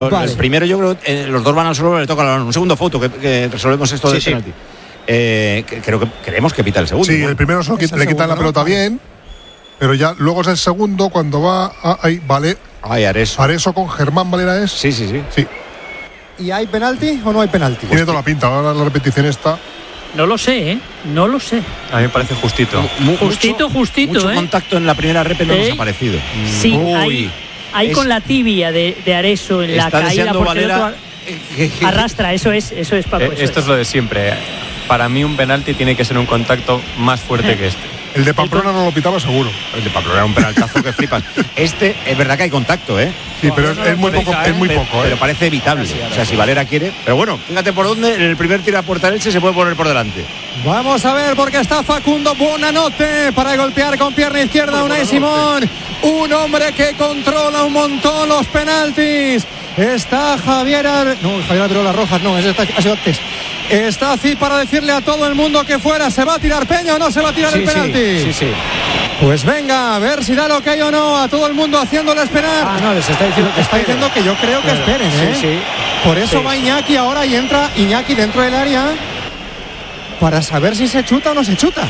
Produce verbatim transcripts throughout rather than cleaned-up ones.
Vale. El primero, yo creo, eh, los dos van al suelo, le toca la, un segundo foto, que, que resolvemos esto sí, del sí. penalti. Eh, que, creo que creemos que pita el segundo. Sí, ¿no? El primero solo le quitan la pelota, ¿no? Bien, pero ya luego es el segundo cuando va a, ahí, vale. Ay, Areso. Areso con Germán Valera es. Sí, sí, sí. Sí. ¿Y hay penalti o no hay penalti? Tiene toda la pinta, ahora la repetición está. No lo sé, ¿eh? No lo sé. A mí me parece justito. Mu justito, mucho, justito, mucho ¿eh? contacto en la primera repe no ¿Eh? nos ha parecido. Sí, Uy. hay, hay es, con la tibia de, de Areso en la caída por Valera, otro, arrastra, eso es, eso es Paco. Eh, eso esto es. es lo de siempre. Para mí un penalti tiene que ser un contacto más fuerte que este. El de Pamplona no lo pitaba seguro. El de Pamplona era un penaltazo que flipas. Este es verdad que hay contacto, ¿eh? Sí, pero es, es muy poco, es muy poco, ¿eh? Pero parece evitable. O sea, si Valera quiere. Pero bueno, fíjate por dónde en el primer tiro a puerta del Elche se puede poner por delante. Vamos a ver, porque está Facundo Buonanotte para golpear con pierna izquierda a Unai Simón. Un hombre que controla un montón los penaltis. Está Javier Ar... No, Javier Arberola Rojas, no, ese está, ha sido antes. Está así para decirle a todo el mundo que fuera. ¿Se va a tirar Peña o no se va a tirar sí, el penalti? Sí, sí, sí. Pues venga, a ver si da lo que hay o no. A todo el mundo haciéndole esperar. Ah, no, les está diciendo que está diciendo que yo creo que esperen, ¿eh? Sí, sí. Por eso sí. va Iñaki ahora y entra Iñaki dentro del área para saber si se chuta o no se chuta.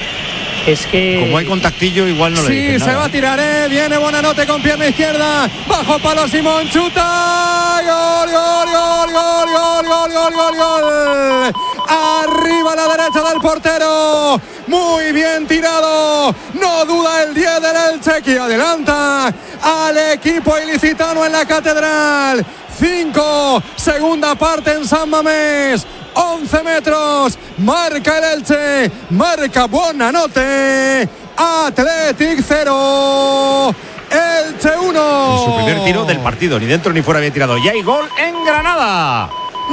Es que... Como hay contactillo, igual no le Sí, se nada. va a tirar, ¿eh? Viene Buonanotte con pierna izquierda. Bajo palo Simón, chuta. Gol, gol, gol, gol, gol, gol, gol, gol, gol. Arriba a la derecha del portero. Muy bien tirado. No duda el diez del Elche que adelanta al equipo ilicitano en la Catedral. cinco, segunda parte en San Mamés. once metros, marca el Elche, marca Buonanotte, Athletic cero, Elche uno. En su primer tiro del partido, ni dentro ni fuera había tirado. Ya hay gol en Granada.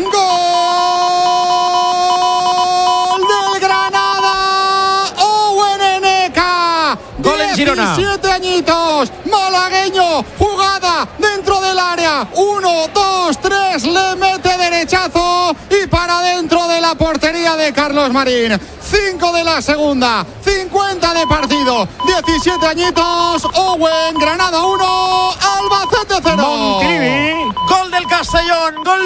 ¡Gol del Granada! Owen Eneka. Gol en Girona. diecisiete añitos, malagueño, jugada dentro del área. uno, dos, tres, le mete derechazo y para dentro de la portería de Carlos Marín. cinco de la segunda, cincuenta de partido, diecisiete añitos. Owen, Granada uno, Albacete cero. Montilivi, gol del Castellón, gol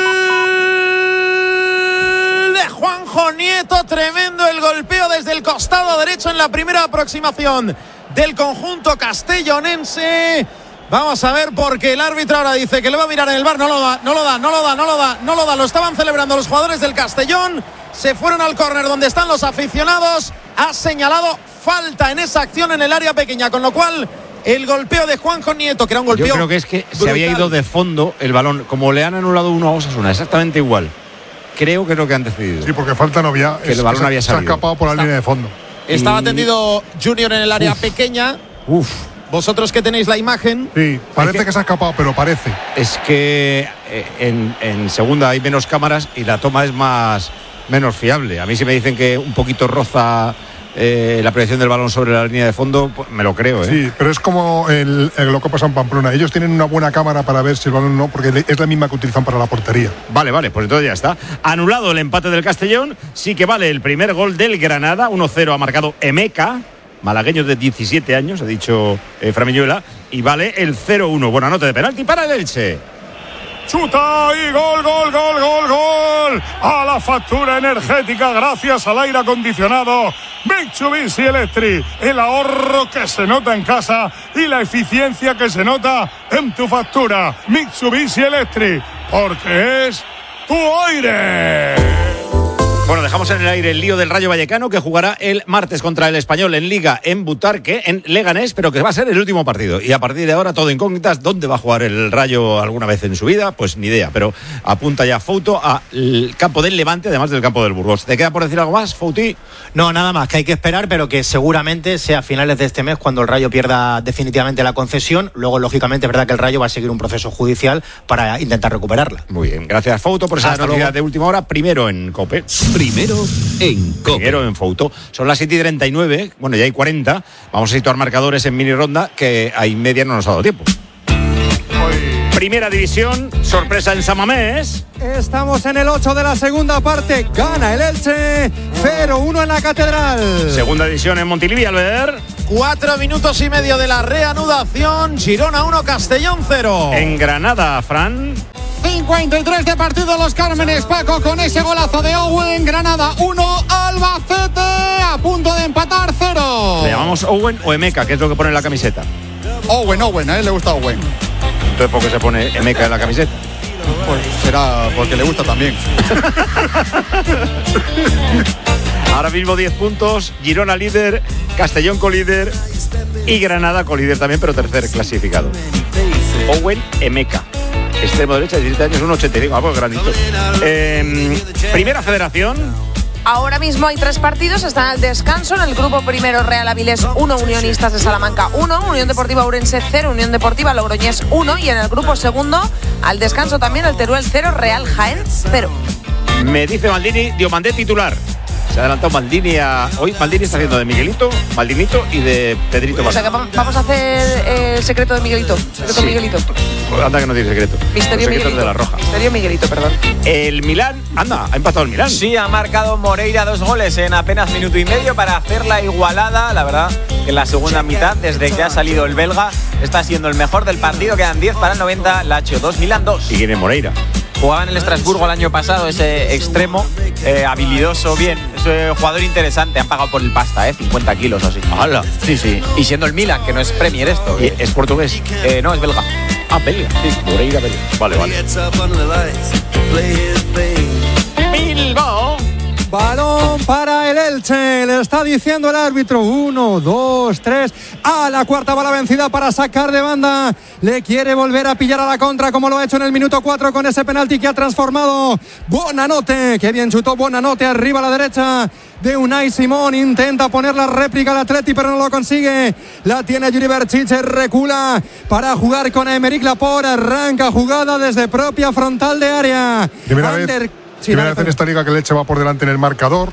de Juanjo Nieto, tremendo el golpeo desde el costado derecho en la primera aproximación del conjunto castellonense. Vamos a ver, porque el árbitro ahora dice que le va a mirar en el V A R, no lo da, no lo da, no lo da, no lo da, no lo da, lo estaban celebrando los jugadores del Castellón, se fueron al córner donde están los aficionados, ha señalado falta en esa acción en el área pequeña, con lo cual el golpeo de Juanjo Nieto, que era un golpeo Yo creo que es que brutal. Se había ido de fondo el balón, como le han anulado uno a Osasuna, exactamente igual. Creo que es lo que han decidido. Sí, porque falta no había, que el balón se, había salido. Se ha escapado por la Está, línea de fondo. Estaba y... tendido Junior en el área Uf. pequeña. Uf. Vosotros que tenéis la imagen. Sí, parece es que, que se ha escapado, pero parece. Es que en, en segunda hay menos cámaras y la toma es más menos fiable. A mí si me dicen que un poquito roza eh, la proyección del balón sobre la línea de fondo, pues me lo creo, ¿eh? Sí, pero es como el, el, lo que pasa en Pamplona. Ellos tienen una buena cámara para ver si el balón no, porque es la misma que utilizan para la portería. Vale, vale, pues entonces ya está. Anulado el empate del Castellón. Sí que vale el primer gol del Granada. uno cero ha marcado Emeka, malagueño de diecisiete años, ha dicho eh, Framiñuela, y vale el cero uno. Buena nota de penalti para el Elche. Chuta y gol, gol, gol, gol, gol. A la factura energética gracias al aire acondicionado Mitsubishi Electric. El ahorro que se nota en casa y la eficiencia que se nota en tu factura. Mitsubishi Electric, porque es tu aire. Bueno, dejamos en el aire el lío del Rayo Vallecano, que jugará el martes contra el Español en Liga en Butarque, en Leganés, pero que va a ser el último partido. Y a partir de ahora todo incógnitas. ¿Dónde va a jugar el Rayo alguna vez en su vida? Pues ni idea, pero apunta ya Fouto al campo del Levante, además del campo del Burgos. ¿Te queda por decir algo más, Fouti? No, nada más, que hay que esperar, pero que seguramente sea a finales de este mes cuando el Rayo pierda definitivamente la concesión. Luego, lógicamente, es verdad que el Rayo va a seguir un proceso judicial para intentar recuperarla. Muy bien, gracias, Fouto, por esa Hasta noticia luego. de última hora. Primero en COPE. Primero en COPE. Primero en Fouto. Son las siete y treinta y nueve, bueno, ya hay cuarenta. Vamos a situar marcadores en mini ronda, que a y media no nos ha dado tiempo. Primera división, sorpresa en San Mamés. Estamos en el ocho de la segunda parte. Gana el Elche, cero uno en la Catedral. Segunda división en Montilivi, Albert. Cuatro minutos y medio de la reanudación. Girona uno, Castellón cero. En Granada, Fran. cincuenta y tres de partido Los Cármenes, Paco, con ese golazo de Owen. Granada uno, Albacete a punto de empatar cero. ¿Le llamamos Owen o Emeka, que es lo que pone en la camiseta? Owen, Owen, a él le gusta Owen. Entonces, ¿por qué se pone Emeka en la camiseta? Pues será porque le gusta también. Ahora mismo diez puntos, Girona líder, Castellón colíder y Granada colíder también, pero tercer clasificado. Owen Emeka, extremo derecha, diecisiete años, uno ochenta y cinco, algo granito. Eh, primera Federación. Ahora mismo hay tres partidos, están al descanso. En el grupo primero, Real Avilés uno, Unionistas de Salamanca uno, Unión Deportiva Ourense cero, Unión Deportiva Logroñés uno, y en el grupo segundo, al descanso también, el Teruel cero, Real Jaén cero. Me dice Maldini, Diomandé titular. Se ha adelantado Maldini a... Hoy Maldini está haciendo de Miguelito, Maldinito y de Pedrito. O sea que vamos a hacer el eh, secreto de Miguelito. Secreto sí. Miguelito. Pues anda que no tiene secreto. Misterio Miguelito. De la Roja. Misterio Miguelito, perdón. El Milán, anda, ha empatado el Milán. Sí, ha marcado Moreira dos goles en apenas minuto y medio para hacer la igualada. La verdad que en la segunda mitad, desde que ha salido el belga, está siendo el mejor del partido. Quedan diez para el noventa, Lazio dos, Milán dos. ¿Y quién es Moreira? Jugaba en el Estrasburgo el año pasado, ese extremo, eh, habilidoso, bien. Es un jugador interesante, han pagado por el pasta, ¿eh? cincuenta kilos o así. ¡Hala! Sí, sí. Y siendo el Milan, que no es Premier esto. ¿Y es portugués? Eh, no, es belga. Ah, belga. Sí, Moreira belga. Vale, vale. Bilbao. Balón para el Elche, le está diciendo el árbitro. Uno, dos, tres. A la cuarta va la vencida para sacar de banda. Le quiere volver a pillar a la contra, como lo ha hecho en el minuto cuatro con ese penalti que ha transformado Bonanote. Qué bien chutó Bonanote arriba a la derecha de Unai Simón. Intenta poner la réplica al Atleti, pero no lo consigue. La tiene Yuri Berchiche, recula para jugar con Aymeric Laporte. Arranca jugada desde propia frontal de área. Primera Ander... vez Sí, Primera vez en esta liga que el Elche va por delante en el marcador.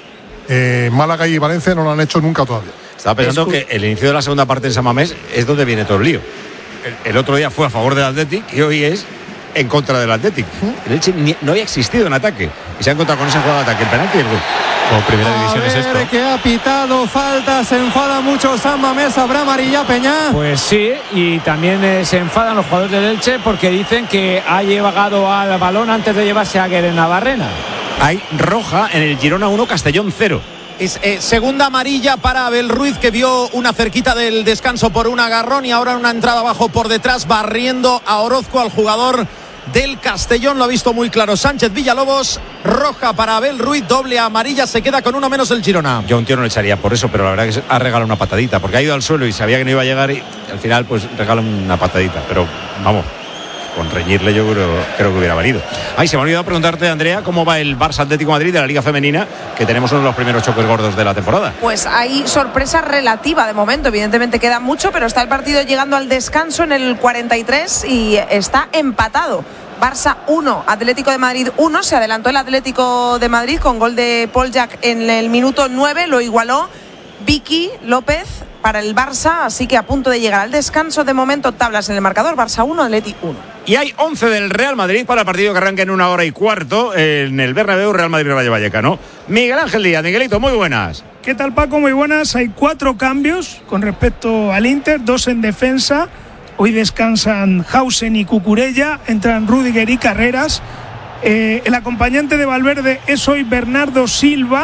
Eh, Málaga y Valencia no lo han hecho nunca todavía. Estaba pensando es... que el inicio de la segunda parte en San Mamés es donde viene todo el lío. El, el otro día fue a favor del Athletic y hoy es en contra del Athletic. ¿Mm? El Elche ni, no había existido en ataque y se ha encontrado con esa jugada de ataque, el penalti y el gol. Como primera división es esto. Que ha pitado falta, se enfada mucho San Mamés, habrá amarilla Peña. Pues sí, y también eh, se enfadan los jugadores del Elche porque dicen que ha llegado al balón antes de llevarse a Guerre Navarrena. Hay roja en el Girona uno, Castellón cero. Es, eh, segunda amarilla para Abel Ruiz, que vio una cerquita del descanso por un agarrón y ahora una entrada abajo por detrás, barriendo a Orozco, al jugador del Castellón. Lo ha visto muy claro Sánchez Villalobos. Roja para Abel Ruiz, doble amarilla, se queda con uno menos el Girona. Yo a un tío no le echaría por eso, pero la verdad que ha regalado una patadita, porque ha ido al suelo y sabía que no iba a llegar y al final pues regala una patadita, pero vamos, con reñirle yo creo, creo que hubiera valido. Ay, se me ha olvidado preguntarte, Andrea, cómo va el Barça Atlético de Madrid de la Liga Femenina, que tenemos uno de los primeros choques gordos de la temporada. Pues hay sorpresa relativa de momento, evidentemente queda mucho, pero está el partido llegando al descanso en el cuarenta y tres y está empatado. Barça uno, Atlético de Madrid uno, se adelantó el Atlético de Madrid con gol de Paul Jack en el minuto nueve, lo igualó Vicky López para el Barça, así que a punto de llegar al descanso. De momento tablas en el marcador, Barça uno, Atleti uno. Y hay once del Real Madrid para el partido que arranca en una hora y cuarto en el Bernabéu, Real Madrid-Rayo Vallecano. Miguel Ángel Díaz, Miguelito, muy buenas. ¿Qué tal, Paco? Muy buenas. Hay cuatro cambios con respecto al Inter, dos en defensa. Hoy descansan Hausen y Cucurella, entran Rüdiger y Carreras. Eh, el acompañante de Valverde es hoy Bernardo Silva.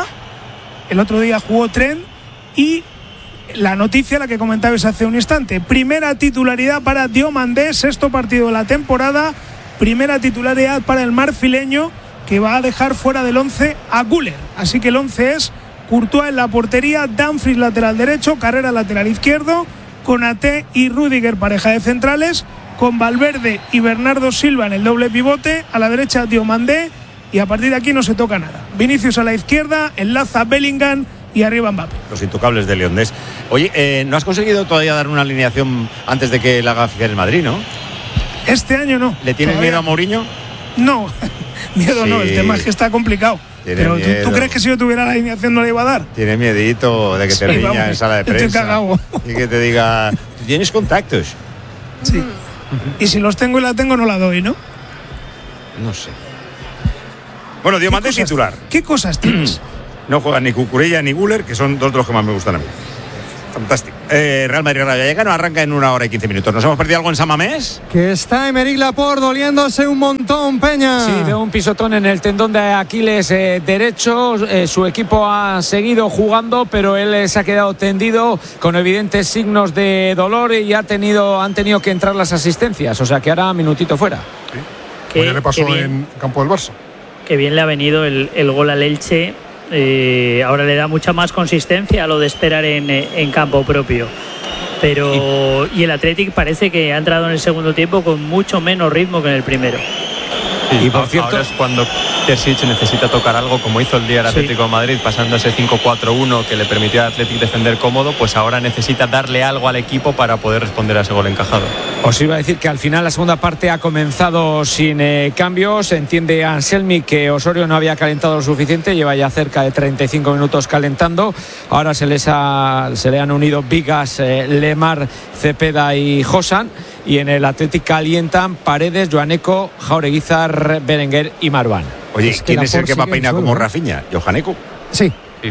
El otro día jugó Trent. Y la noticia, la que comentabais hace un instante, primera titularidad para Diomandé, sexto partido de la temporada. Primera titularidad para el marfileño, que va a dejar fuera del once a Güler. Así que el once es Courtois en la portería, Dumfries lateral derecho, Carrera lateral izquierdo, Konaté y Rüdiger pareja de centrales, con Valverde y Bernardo Silva en el doble pivote, a la derecha Diomandé, y a partir de aquí no se toca nada. Vinicius a la izquierda, enlaza Bellingham y arriba Mbappé. Los intocables de Leondés. Oye, eh, ¿no has conseguido todavía dar una alineación antes de que la haga oficial el Madrid, no? Este año no. ¿Le tienes todavía miedo a Mourinho? No, miedo sí. No, el tema es que está complicado. Pero ¿tú, ¿tú crees que si yo tuviera la alineación no la iba a dar? Tiene miedito de que te sí, riña vamos, en sala de prensa y que te diga, ¿tienes contactos? Sí. Y si los tengo y la tengo, no la doy, ¿no? No sé. Bueno, Diomandé titular. ¿Qué cosas tienes? No juegan ni Cucurella ni Güler, que son dos de los que más me gustan a mí. Fantástico. eh, Real Madrid-Rayo Vallecano arranca en una hora y quince minutos. ¿Nos hemos perdido algo en San Mamés? Que está Aymeric Laporte doliéndose un montón, Peña. Sí, de un pisotón en el tendón de Aquiles eh, derecho. Eh, su equipo ha seguido jugando, pero él eh, se ha quedado tendido con evidentes signos de dolor y ha tenido, han tenido que entrar las asistencias. O sea que ahora minutito fuera. Sí. Pues ya le pasó en campo del Barça. Qué bien le ha venido el, el gol al Elche. Eh, ahora le da mucha más consistencia a lo de esperar en, en campo propio. Pero y el Athletic parece que ha entrado en el segundo tiempo con mucho menos ritmo que en el primero. Sí, y por cierto, ahora es cuando Terzic necesita tocar algo, como hizo el día el Atlético de Madrid, pasando ese cinco cuatro uno que le permitió al Athletic defender cómodo, pues ahora necesita darle algo al equipo para poder responder a ese gol encajado. Os iba a decir que al final la segunda parte ha comenzado sin eh, cambios. Entiende Anselmi que Osorio no había calentado lo suficiente, lleva ya cerca de treinta y cinco minutos calentando. Ahora se les ha, se le han unido Vigas, eh, Lemar, Cepeda y Josan. Y en el Athletic calientan Paredes, Joaneco, Jaureguizar, Berenguer y Marwan. Oye, es ¿quién es el que va a peinar como Rafinha? ¿Johaneco? Sí. sí.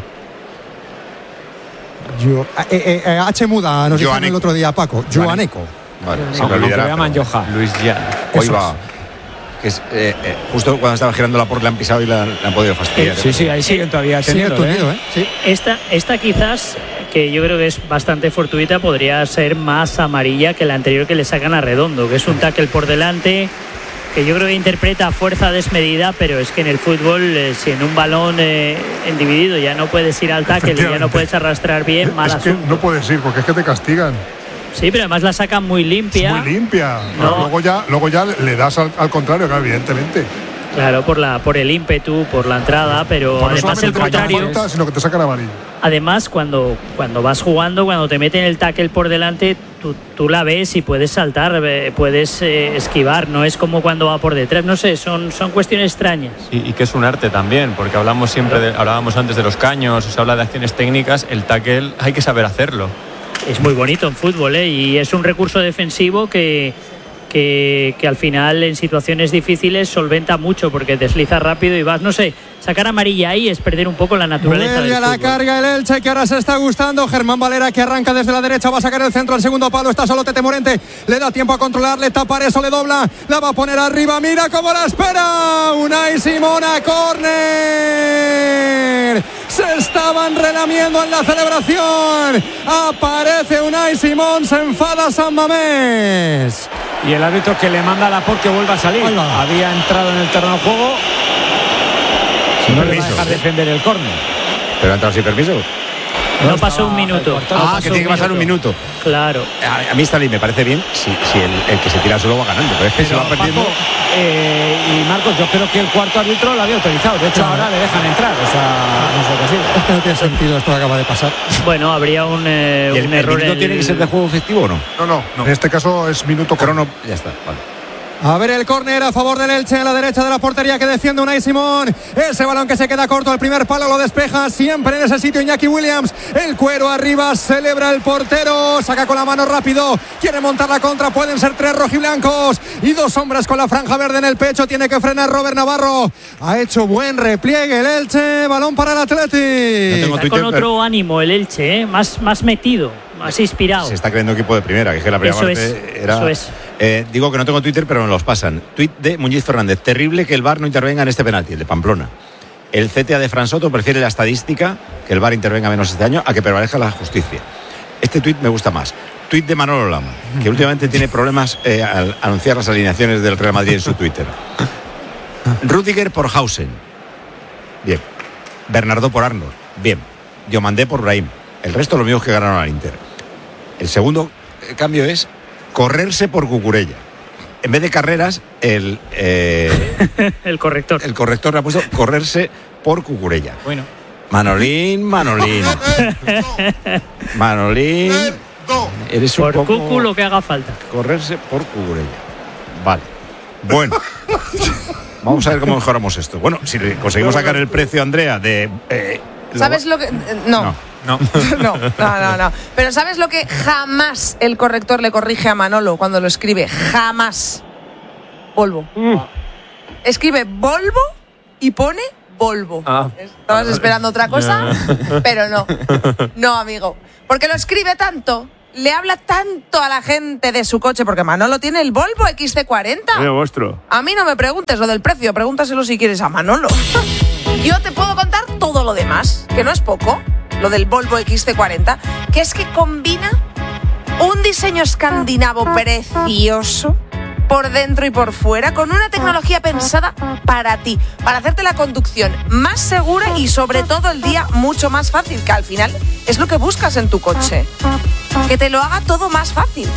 Yo, eh, eh, H muda nos dijo el otro día Paco. Joaneco. Vale, se me olvidará. Lo llaman Joha. Luis Jan. Hoy va. Que es, eh, eh, justo cuando estaba girando la Laporte le han pisado y la, la han podido fastidiar. Sí, sí, ahí siguen todavía teniendo, sí, ¿eh? ¿eh? Sí. Esta, esta quizás, que yo creo que es bastante fortuita, podría ser más amarilla que la anterior que le sacan a Redondo, que es un tackle por delante, que yo creo que interpreta fuerza desmedida, pero es que en el fútbol, eh, si en un balón eh, en dividido ya no puedes ir al tackle y ya no puedes arrastrar bien, mal es que asunto. no puedes ir, porque es que te castigan. Sí, pero además la sacan muy limpia. Muy limpia. No. Luego ya, luego ya le das al, al contrario, claro, evidentemente. Claro, por la por el ímpetu, por la entrada, pero por además el contrario. Falta, sino que te sacan amarillo. Además, cuando, cuando vas jugando, cuando te meten el tackle por delante, tú, tú la ves y puedes saltar, puedes eh, esquivar. No es como cuando va por detrás. No sé, son, son cuestiones extrañas. Y, y que es un arte también, porque hablamos siempre, de, hablábamos antes de los caños, se habla de acciones técnicas. El tackle hay que saber hacerlo. Es muy bonito en fútbol, ¿eh? Y es un recurso defensivo que, que, que al final en situaciones difíciles solventa mucho, porque desliza rápido y vas, no sé, sacar amarilla ahí es perder un poco la naturaleza del a la fútbol. Carga el Elche, que ahora se está gustando. Germán Valera, que arranca desde la derecha, va a sacar el centro al segundo palo, está solo Tete Morente, le da tiempo a controlarle, tapar eso, le dobla, la va a poner arriba, mira cómo la espera Unai Simón a córner. Se estaban relamiendo en la celebración, aparece Unai Simón, se enfada San Mamés. Y el árbitro que le manda a Laporte que vuelva a salir. Había entrado en el terreno de juego. No le va a dejar defender el córner. ¿Pero ha entrado sin permiso? No, no pasó un minuto. Ah, que tiene que pasar un minuto. Claro. A, a mí Stalin me parece bien si, si el, el que se tira solo va ganando. Pero es que pero se va perdiendo. Paco, eh, y Marcos, yo creo que el cuarto árbitro lo había autorizado. De hecho, claro, ahora le dejan entrar. O sea, no sé qué sigue. Es que no tiene sentido esto que acaba de pasar. Bueno, habría un, eh, ¿Y el, un el error. ¿El minuto tiene que ser de juego efectivo o no? No, no. no. En este caso es minuto crono. Ya está, vale. A ver el córner a favor del Elche en la derecha de la portería que defiende Unai Simón. Ese balón que se queda corto, el primer palo lo despeja siempre en ese sitio Iñaki Williams. El cuero arriba, celebra el portero, saca con la mano rápido, quiere montar la contra, pueden ser tres rojiblancos y dos hombres con la franja verde en el pecho. Tiene que frenar Robert Navarro. Ha hecho buen repliegue el Elche, balón para el Athletic. No tengo Twitter, con otro pero... ánimo el Elche, ¿eh? más, más metido, más inspirado. Se está creyendo equipo de primera, que es que la primera eso parte es, era... Eso es. Eh, digo que no tengo Twitter, pero me los pasan. Tweet de Muñiz Fernández. Terrible que el V A R no intervenga en este penalti, el de Pamplona. El C T A de Fran Soto prefiere la estadística, que el V A R intervenga menos este año, a que prevalezca la justicia. Este tuit me gusta más. Tuit de Manolo Lama, que últimamente tiene problemas eh, al anunciar las alineaciones del Real Madrid en su Twitter. Rüdiger por Hausen. Bien. Bernardo por Arnold. Bien. Diomandé por Brahim. El resto lo mismo que ganaron al Inter. El segundo cambio es correrse por Cucurella. En vez de carreras, el eh, el corrector. El corrector le ha puesto correrse por Cucurella. Bueno. Manolín, Manolín. Manolín. Eres un por poco... Cucu lo que haga falta. Correrse por Cucurella. Vale. Bueno. Vamos a ver cómo mejoramos esto. Bueno, si conseguimos sacar el precio, Andrea, de... Eh, ¿Sabes lo que...? No. no. No. no, no, no, no. Pero ¿sabes lo que jamás el corrector le corrige a Manolo cuando lo escribe? Jamás. Volvo. Mm. Escribe Volvo y pone Volvo. Ah. Estabas esperando otra cosa, pero no. No, amigo. Porque lo escribe tanto, le habla tanto a la gente de su coche, porque Manolo tiene el Volvo X C cuarenta. Mío vuestro. A mí no me preguntes lo del precio, pregúntaselo si quieres a Manolo. Yo te puedo contar todo lo demás, que no es poco, lo del Volvo X C cuarenta, que es que combina un diseño escandinavo precioso por dentro y por fuera, con una tecnología pensada para ti, para hacerte la conducción más segura y sobre todo el día mucho más fácil, que al final es lo que buscas en tu coche, que te lo haga todo más fácil.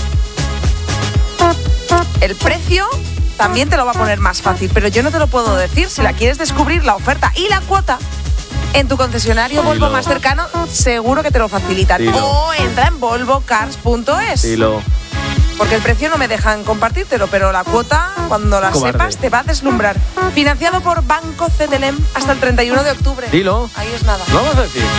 El precio también te lo va a poner más fácil, pero yo no te lo puedo decir. Si la quieres descubrir, la oferta y la cuota en tu concesionario Volvo Dilo. más cercano, seguro que te lo facilitan. Dilo. O entra en volvo cars punto es. Dilo. Porque el precio no me dejan compartírtelo, pero la cuota, cuando la Cobarde. sepas, te va a deslumbrar. Financiado por Banco C D L E M hasta el treinta y uno de octubre. Dilo. Ahí es nada. ¿Lo vamos a decir?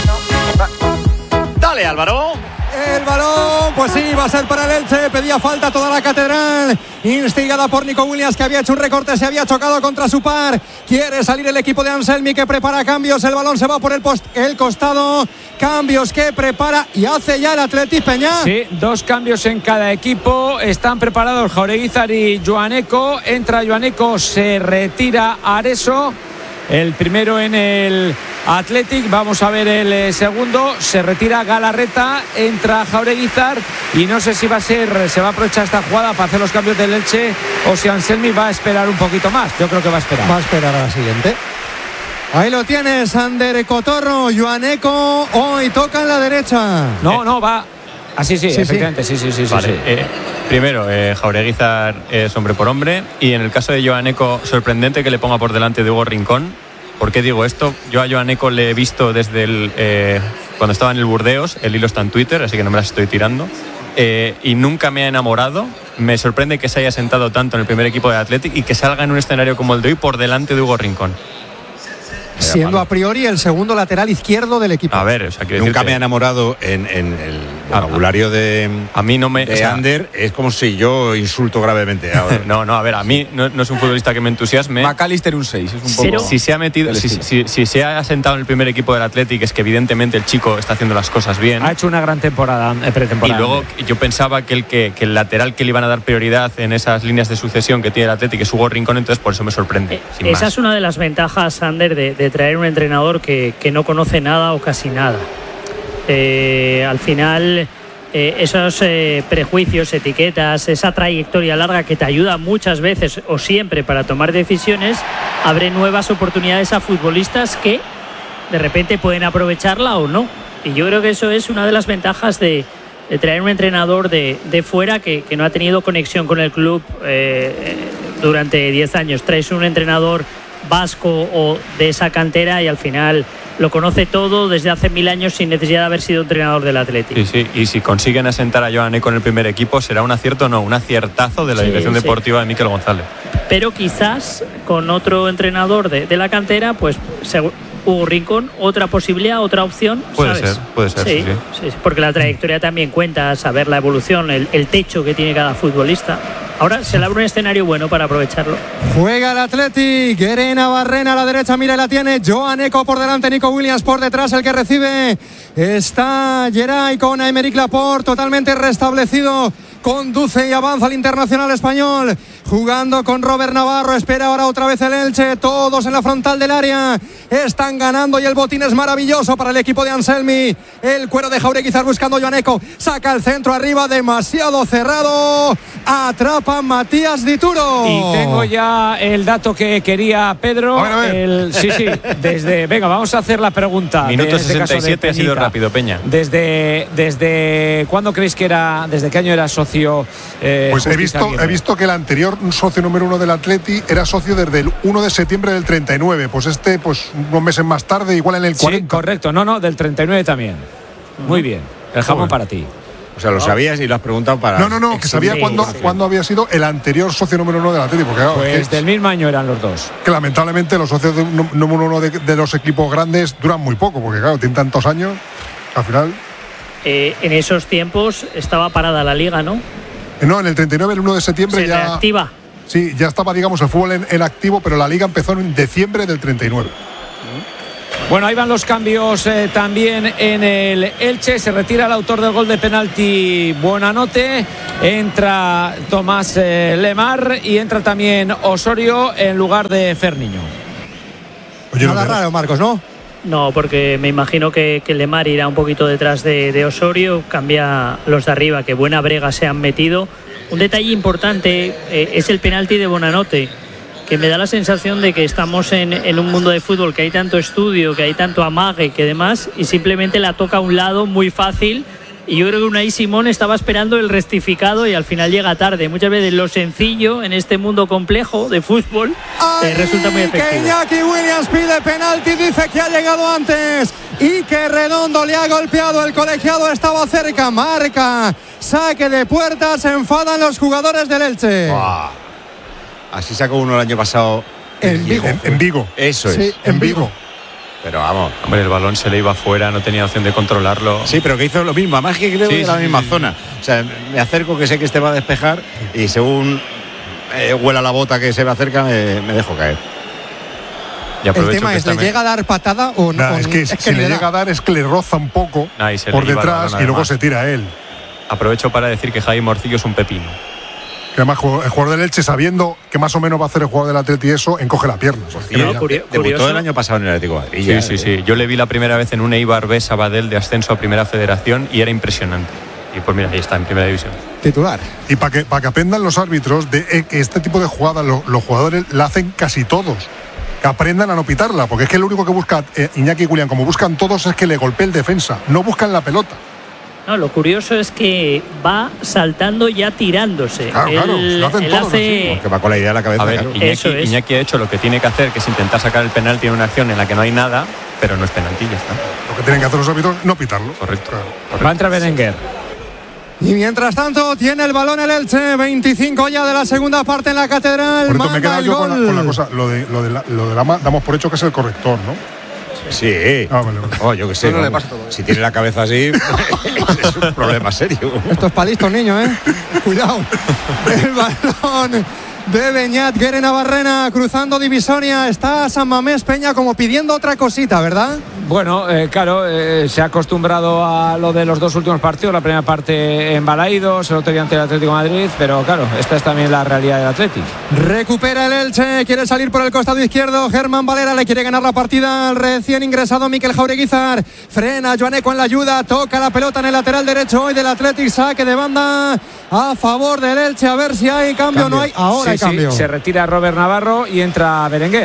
No. Dale, Álvaro. El balón, pues sí, va a ser para el Elche. Pedía falta toda la catedral, instigada por Nico Williams, que había hecho un recorte, se había chocado contra su par. Quiere salir el equipo de Anselmi, que prepara cambios. El balón se va por el, post, el costado. Cambios que prepara y hace ya el Athletic Peña. Sí, dos cambios en cada equipo. Están preparados Jaureguizar y Joaneco. Entra Joaneco, se retira Areso. El primero en el Athletic, vamos a ver el eh, segundo, se retira Galarreta, entra Jaureguizar y no sé si va a ser, se va a aprovechar esta jugada para hacer los cambios del Elche o si Anselmi va a esperar un poquito más. Yo creo que va a esperar. Va a esperar a la siguiente. Ahí lo tienes, Ander Cotorro, Joaneco, hoy toca en la derecha. No, no, va. Así sí, Sí, efectivamente, sí, sí, sí. sí, Vale, sí. eh, primero, eh, Jaureguizar es hombre por hombre y en el caso de Joaneco, sorprendente que le ponga por delante de Hugo Rincón. ¿Por qué digo esto? Yo a Joaneco le he visto desde el, eh, cuando estaba en el Burdeos, el hilo está en Twitter, así que no me las estoy tirando, eh, y nunca me ha enamorado. Me sorprende que se haya sentado tanto en el primer equipo de Athletic y que salga en un escenario como el de hoy por delante de Hugo Rincón. Siendo a priori el segundo lateral izquierdo del equipo. A ver, o sea, quiero Nunca decirte, me ha enamorado en, en el vocabulario de, a mí no me, de o sea, Ander. Es como si yo insulto gravemente. Ahora. no, no, a ver, a mí no, no es un futbolista que me entusiasme. McAllister un seis, es un poco. Pero, si se ha metido, si, si, si se ha sentado en el primer equipo del Athletic, es que evidentemente el chico está haciendo las cosas bien. Ha hecho una gran temporada, eh, pretemporada. Y luego yo pensaba que el, que, que el lateral que le iban a dar prioridad en esas líneas de sucesión que tiene el Athletic es Hugo Rincón, entonces por eso me sorprende. Sin Esa más. es una de las ventajas, Sander, de, de traer un entrenador que, que no conoce nada o casi nada. Eh, al final, eh, esos eh, prejuicios, etiquetas, esa trayectoria larga que te ayuda muchas veces o siempre para tomar decisiones, abre nuevas oportunidades a futbolistas que de repente pueden aprovecharla o no. Y yo creo que eso es una de las ventajas de, de traer un entrenador de, de fuera que, que no ha tenido conexión con el club eh, durante diez años. Traes un entrenador vasco o de esa cantera y al final lo conoce todo desde hace mil años sin necesidad de haber sido entrenador del Atlético. Sí, sí, y si consiguen asentar a Joaneco en el primer equipo, ¿será un acierto o no? Un aciertazo de la Sí, dirección sí. deportiva de Miquel González. Pero quizás con otro entrenador de, de la cantera, pues segu- Hugo Rincón, otra posibilidad, otra opción. Puede ¿sabes? ser, puede ser, sí, sí. sí, sí, porque la trayectoria también cuenta, saber la evolución, el, el techo que tiene cada futbolista. Ahora se le abre un escenario bueno para aprovecharlo. Juega el Athletic, Erena Barrena a la derecha, mira y la tiene Joaneco por delante, Nico Williams por detrás, el que recibe está Geray con Aymeric Laporte, totalmente restablecido, conduce y avanza el internacional español, jugando con Robert Navarro, espera ahora otra vez el Elche, todos en la frontal del área, están ganando y el botín es maravilloso para el equipo de Anselmi, el cuero de Jaureguizar buscando a Joaneco, saca el centro arriba, demasiado cerrado, atrapa Matías Dituro. Y tengo ya el dato que quería Pedro. A ver, a ver. El, sí, sí, desde. Venga, vamos a hacer la pregunta. Minuto de, en este caso, de sesenta y siete ha sido Peñita. rápido, Peña. Desde, desde ¿cuándo creéis que era? ¿Desde qué año era socio? Eh, Pues he Justicia visto, Aguirre? he visto que el anterior socio número uno del Atleti era socio desde el uno de septiembre del treinta y nueve. Pues este, pues unos meses más tarde, igual en el Sí, cuarenta. correcto. No, no, del treinta y nueve también. Muy bien. El jamón Joder. para ti. O sea, lo sabías y lo has preguntado para. No, no, no, que sabía Sí, cuándo, sí. cuándo había sido el anterior socio número uno del Atleti. Porque claro, Pues que, del mismo año eran los dos. que lamentablemente los socios de- número uno de, de los equipos grandes duran muy poco, porque claro, tienen tantos años, al final. Eh, en esos tiempos estaba parada la liga, ¿no? eh, No, en el treinta y nueve, el uno de septiembre Se ya. reactiva. Sí, ya estaba, digamos, el fútbol en, en activo, pero la liga empezó en diciembre del treinta y nueve. Bueno, ahí van los cambios eh, también en el Elche. Se retira el autor del gol de penalti, Buonanotte. Entra Tomás eh, Lemar y entra también Osorio en lugar de Ferniño. Oye, nada raro, Marcos, ¿no? No, porque me imagino que, que Lemar irá un poquito detrás de, de Osorio. Cambia los de arriba, que buena brega se han metido. Un detalle importante eh, es el penalti de Buonanotte, que me da la sensación de que estamos en, en un mundo de fútbol que hay tanto estudio, que hay tanto amague, que demás, y simplemente la toca a un lado muy fácil. Y yo creo que Unai Simón estaba esperando el rectificado y al final llega tarde. Muchas veces lo sencillo en este mundo complejo de fútbol eh, resulta muy efectivo. Que Iñaki Williams pide penalti, dice que ha llegado antes y que Redondo le ha golpeado. El colegiado estaba cerca, marca saque de puerta, se enfadan los jugadores del Elche. Wow. Así sacó uno el año pasado en Vigo. En, en Vigo. Eso sí, es. En Vigo. Pero vamos. Hombre, el balón se le iba afuera, no tenía opción de controlarlo. Sí, pero que hizo lo mismo. Además que creo sí, que era sí, la misma sí. zona. O sea, me acerco que sé que este va a despejar y según eh, huela la bota que se me acerca, me, me dejo caer. Y el tema es, ¿le me... llega a dar patada o no? Nah, es que, es que si le, le llega a dar es que le roza un poco nah, por detrás y luego se tira a él. Aprovecho para decir que Javi Morcillo es un pepino. Que además el jugador del Elche, sabiendo que más o menos va a hacer el jugador del Atleti y eso, encoge la pierna. Sí, no, curio, debutó el año pasado en el Atlético de Madrid. Sí, sí, sí. Yo le vi la primera vez en un Eibar B Sabadell de ascenso a Primera Federación y era impresionante. Y pues mira, ahí está, en Primera División. Titular. Y para que, para que aprendan los árbitros de que este tipo de jugadas lo, los jugadores la hacen casi todos. Que aprendan a no pitarla, porque es que lo único que busca eh, Iñaki y William, como buscan todos, es que le golpee el defensa. No buscan la pelota. No, lo curioso es que va saltando ya tirándose. Claro, él, claro, lo hacen él todos hace... Porque va con la idea en la cabeza. A ver, claro. Iñaki, Eso es. Iñaki ha hecho lo que tiene que hacer, que es intentar sacar el penalti en una acción en la que no hay nada, pero no es penalti, ya está. Lo que tienen que hacer los árbitros es no pitarlo. Correcto. Claro. Correcto. Va a entrar Berenguer. Y mientras tanto tiene el balón el Elche, veinticinco ya de la segunda parte en la Catedral. Por esto me he quedado yo con la, con la cosa, lo de, lo de la, lo de la damos por hecho que es el corrector, ¿no? Sí. Ah, vale, vale. Oh, yo qué sé. No, no le pasa todo. Si tiene la cabeza así, es un problema serio. Esto es para listos, niños, ¿eh? Cuidado. El balón de Beñat Guere Navarrena cruzando divisoria. Está San Mamés Peña como pidiendo otra cosita, ¿verdad? Bueno, eh, claro, eh, se ha acostumbrado a lo de los dos últimos partidos. La primera parte en Balaídos, el otro día ante el Atlético de Madrid. Pero claro, esta es también la realidad del Atlético. Recupera el Elche, quiere salir por el costado izquierdo. Germán Valera le quiere ganar la partida al recién ingresado Mikel Jaureguizar. Frena Joaneco en la ayuda, toca la pelota en el lateral derecho hoy del Atlético. Saque de banda a favor del Elche. A ver si hay cambio o no hay. Ahora sí, hay cambio. Sí, se retira Robert Navarro y entra Berenguer.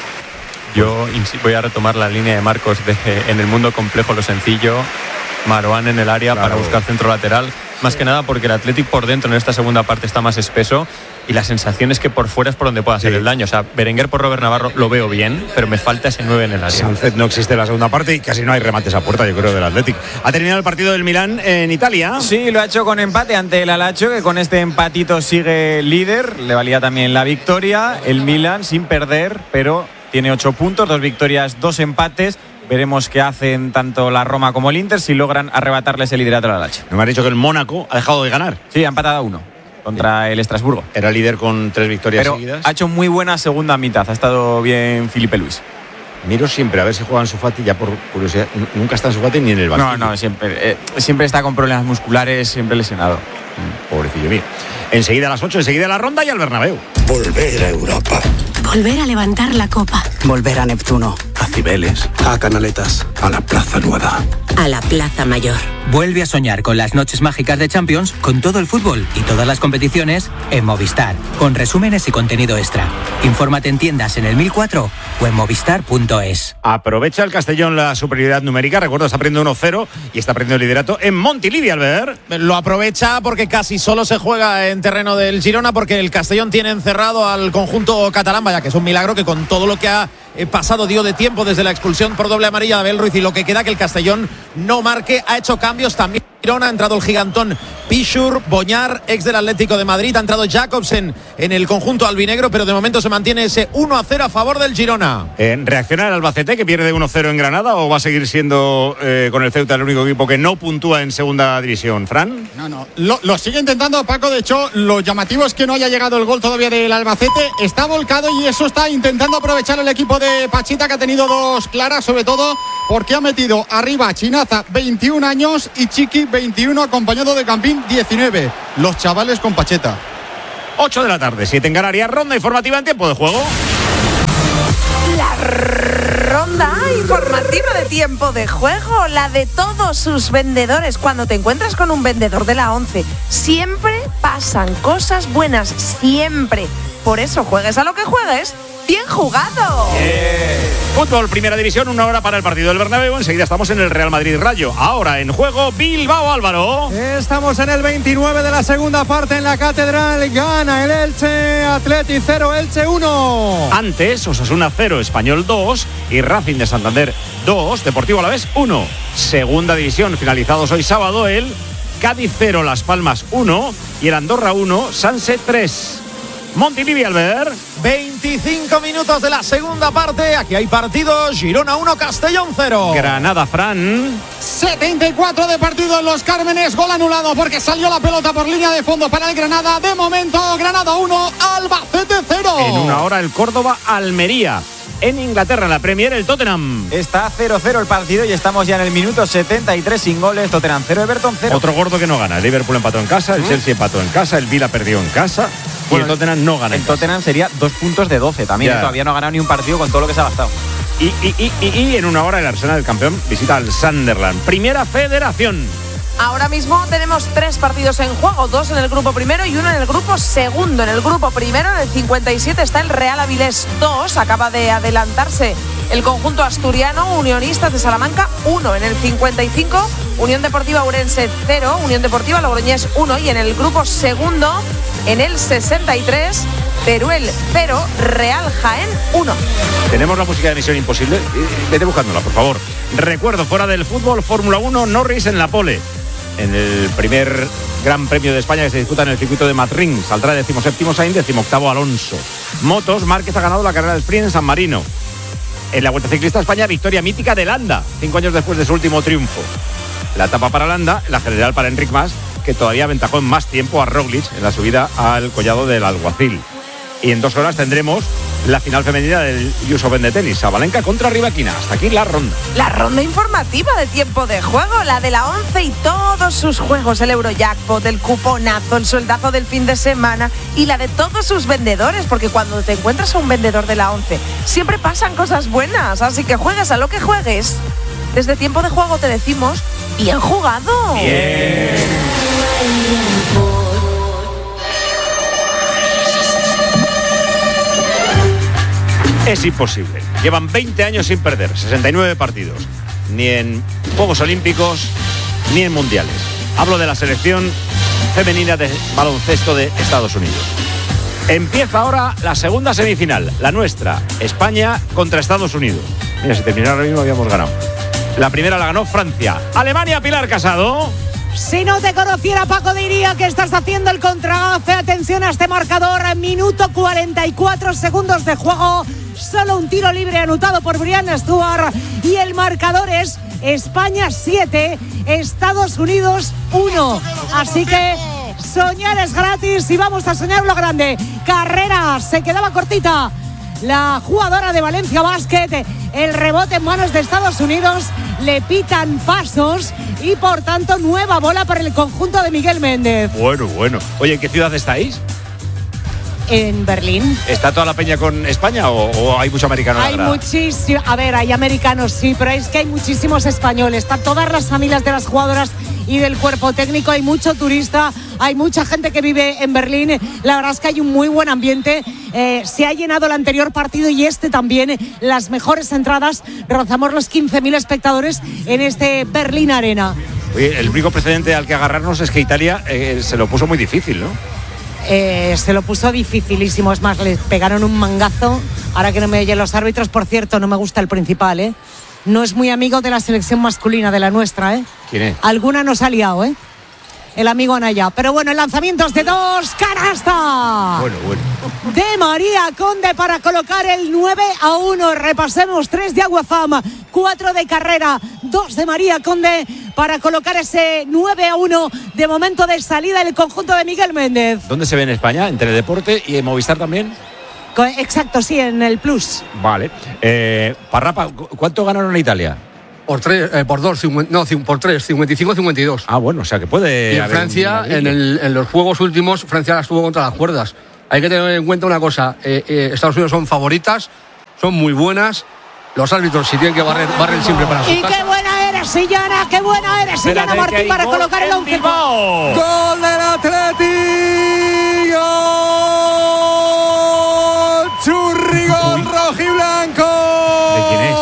Yo voy a retomar la línea de Marcos de en el mundo complejo lo sencillo. Marouane en el área claro. para buscar centro lateral. Más sí. que nada porque el Athletic por dentro en esta segunda parte está más espeso y la sensación es que por fuera es por donde puede hacer sí. el daño. O sea, Berenguer por Robert Navarro lo veo bien, pero me falta ese nueve en el área. Sánchez no existe en la segunda parte y casi no hay remates a puerta, yo creo, del Athletic. ¿Ha terminado el partido del Milán en Italia? Sí, lo ha hecho con empate ante el Alacho, que con este empatito sigue líder. Le valía también la victoria. El Milán sin perder, pero tiene ocho puntos, dos victorias, dos empates. Veremos qué hacen tanto la Roma como el Inter si logran arrebatarles el liderato al Alacho. Me han dicho que el Mónaco ha dejado de ganar. Sí, ha empatado a uno contra el Estrasburgo. Era líder con tres victorias pero seguidas. Ha hecho muy buena segunda mitad. Ha estado bien Filipe Luis. Miro siempre a ver si juega Ansu Fati, ya por curiosidad. Nunca está Ansu Fati ni en el banquillo. No, no, siempre, eh, siempre está con problemas musculares, siempre lesionado. Pobrecillo mío. Enseguida a las ocho, enseguida la ronda y al Bernabéu. Volver a Europa. Volver a levantar la copa. Volver a Neptuno. A Cibeles. A Canaletas. A la Plaza Nueva. A la Plaza Mayor. Vuelve a soñar con las noches mágicas de Champions, con todo el fútbol y todas las competiciones en Movistar, con resúmenes y contenido extra. Infórmate en tiendas en el mil cuatro o en movistar punto es. Aprovecha el Castellón la superioridad numérica. Recuerdo, está perdiendo uno cero y está perdiendo el liderato en Montilivi, Albert. Lo aprovecha porque casi solo se juega en terreno del Girona, porque el Castellón tiene encerrado al conjunto catalán. Vaya que es un milagro que con todo lo que ha pasado dio de tiempo desde la expulsión por doble amarilla de Abel Ruiz y lo que queda que el Castellón no marque. Ha hecho cambios también Girona, ha entrado el gigantón Pichur, Boñar, ex del Atlético de Madrid, ha entrado Jacobsen en el conjunto albinegro, pero de momento se mantiene ese uno a cero a favor del Girona. Eh, ¿Reacciona el Albacete, que pierde uno cero en Granada, o va a seguir siendo eh, con el Ceuta el único equipo que no puntúa en segunda división? ¿Fran? No, no, lo, lo sigue intentando Paco. De hecho, lo llamativo es que no haya llegado el gol todavía del Albacete. Está volcado y eso está intentando aprovechar el equipo de Pachita, que ha tenido dos claras, sobre todo porque ha metido arriba Chinaza, veintiún años, y Chiqui, veintiuno, acompañado de Campín, diecinueve. Los chavales con Pacheta. ocho de la tarde, siete en Canarias, ronda informativa en tiempo de juego. La ronda informativa de tiempo de juego, la de todos sus vendedores. Cuando te encuentras con un vendedor de la once, siempre pasan cosas buenas, siempre. Por eso, juegues a lo que juegues, bien jugado. Yeah. Fútbol, primera división, una hora para el partido del Bernabéu. Enseguida estamos en el Real Madrid Rayo. Ahora en juego Bilbao, Álvaro. Estamos en el veintinueve de la segunda parte en la Catedral. Gana el Elche, Atleti cero, Elche uno. Antes, Osasuna cero, Español dos y Racing de Santander dos, Deportivo Alavés uno. Segunda división, finalizados hoy sábado, el Cádiz cero, Las Palmas uno y el Andorra uno, Sanse tres. Montilivi, Albert. veinticinco minutos de la segunda parte. Aquí hay partido. Girona uno, Castellón cero. Granada, Fran. setenta y cuatro de partido en Los Cármenes. Gol anulado porque salió la pelota por línea de fondo para el Granada. De momento, Granada uno, Albacete cero. En una hora el Córdoba, Almería. En Inglaterra, en la Premier, el Tottenham. Está cero cero el partido y estamos ya en el minuto setenta y tres sin goles. Tottenham cero, Everton cero. Otro gordo que no gana. El Liverpool empató en casa, el ¿Mm? Chelsea empató en casa, el Villa perdió en casa. Bueno, y el Tottenham no gana. El en Tottenham casa. Sería dos puntos de doce también. Ya. Todavía no ha ganado ni un partido con todo lo que se ha gastado. Y, y, y, y, y en una hora el Arsenal, el campeón, visita al Sunderland. Primera Federación. Ahora mismo tenemos tres partidos en juego, dos en el grupo primero y uno en el grupo segundo. En el grupo primero, en el cincuenta y siete, está el Real Avilés dos, acaba de adelantarse el conjunto asturiano. Unionistas de Salamanca uno. En el cincuenta y cinco, Unión Deportiva Ourense cero, Unión Deportiva Logroñés uno. Y en el grupo segundo, en el sesenta y tres, Teruel cero, Real Jaén uno. Tenemos la música de Misión Imposible. Vete buscándola, por favor. Recuerdo, fuera del fútbol, Fórmula uno, Norris en la pole. En el primer Gran Premio de España que se disputa en el circuito de Madrid. Saldrá decimoséptimo Sainz, decimoctavo Alonso. Motos, Márquez ha ganado la carrera del sprint en San Marino. En la Vuelta Ciclista a España, victoria mítica de Landa, cinco años después de su último triunfo. La etapa para Landa, la general para Enric Mas, que todavía aventajó en más tiempo a Roglic en la subida al collado del Alguacil. Y en dos horas tendremos la final femenina del U S Open de tenis, Sabalenka contra Rivaquina. Hasta aquí la ronda. La ronda informativa de tiempo de juego, la de la once y todos sus juegos, el Eurojackpot, el cuponazo, el sueldazo del fin de semana y la de todos sus vendedores, porque cuando te encuentras a un vendedor de la once siempre pasan cosas buenas, así que juegues a lo que juegues. Desde tiempo de juego te decimos, bien jugado. Bien. Es imposible. Llevan veinte años sin perder, sesenta y nueve partidos. Ni en Juegos Olímpicos, ni en Mundiales. Hablo de la selección femenina de baloncesto de Estados Unidos. Empieza ahora la segunda semifinal, la nuestra, España contra Estados Unidos. Mira, si terminara ahora mismo habíamos ganado. La primera la ganó Francia. Alemania, Pilar Casado. Si no te conociera, Paco, diría que estás haciendo el contragafe. Atención a este marcador, minuto cuarenta y cuatro segundos de juego. Solo un tiro libre anotado por Brian Stuart. Y el marcador es España siete, Estados Unidos uno. Así que soñar es gratis y vamos a soñar lo grande. Carrera, se quedaba cortita la jugadora de Valencia Basket. El rebote en manos de Estados Unidos. Le pitan pasos y por tanto nueva bola para el conjunto de Miguel Méndez. Bueno, bueno. Oye, ¿en qué ciudad estáis? En Berlín. ¿Está toda la peña con España o, o hay mucho americano? Hay muchísimo. A ver, hay americanos sí, pero es que hay muchísimos españoles. Están todas las familias de las jugadoras y del cuerpo técnico. Hay mucho turista, hay mucha gente que vive en Berlín. La verdad es que hay un muy buen ambiente. Eh, se ha llenado el anterior partido y este también. Las mejores entradas. Rozamos los quince mil espectadores en este Berlín Arena. Oye, el único precedente al que agarrarnos es que Italia eh, se lo puso muy difícil, ¿no? Eh, se lo puso dificilísimo. Es más, le pegaron un mangazo. Ahora que no me oyen los árbitros, por cierto, no me gusta el principal, ¿eh? no es muy amigo de la selección masculina de la nuestra, ¿eh? ¿Quién es? Alguna nos ha liado, ¿eh? El amigo Anaya. Pero bueno, el lanzamiento es de dos. ¡Canasta! Bueno, bueno. De María Conde para colocar el nueve a uno. Repasemos: tres de Aguafam, cuatro de Carrera, dos de María Conde para colocar ese nueve a uno de momento de salida del conjunto de Miguel Méndez. ¿Dónde se ve en España? ¿En Teledeporte y en Movistar también? Exacto, sí, en el Plus. Vale. Eh, Parrapa, ¿cuánto ganaron en Italia? Por tres, eh, por dos, no, por tres, cincuenta y cinco a cincuenta y dos. Ah, bueno, o sea que puede. Y en Francia, en, el, en los juegos últimos, Francia las estuvo contra las cuerdas. Hay que tener en cuenta una cosa: eh, eh, Estados Unidos son favoritas, son muy buenas. Los árbitros, si tienen que barrer, barren siempre para su Y casa. qué buena eres, Sillana, qué buena eres, Sillana Martín, para colocar el once. Gol del Atlético. Churrigol rojiblanco. ¿De quién es?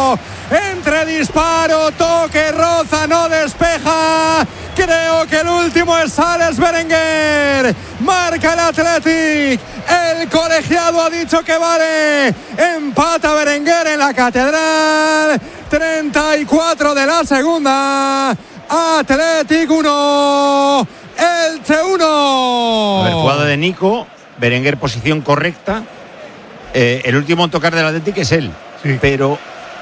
Entre disparo, toque, roza, no despeja. Creo que el último es Alex Berenguer. Marca el Athletic. El colegiado ha dicho que vale. Empata Berenguer en la Catedral. treinta y cuatro de la segunda. Athletic uno. Elche uno. A ver, jugada de Nico. Berenguer, posición correcta. Eh, el último en tocar del Athletic es él. Sí. Pero.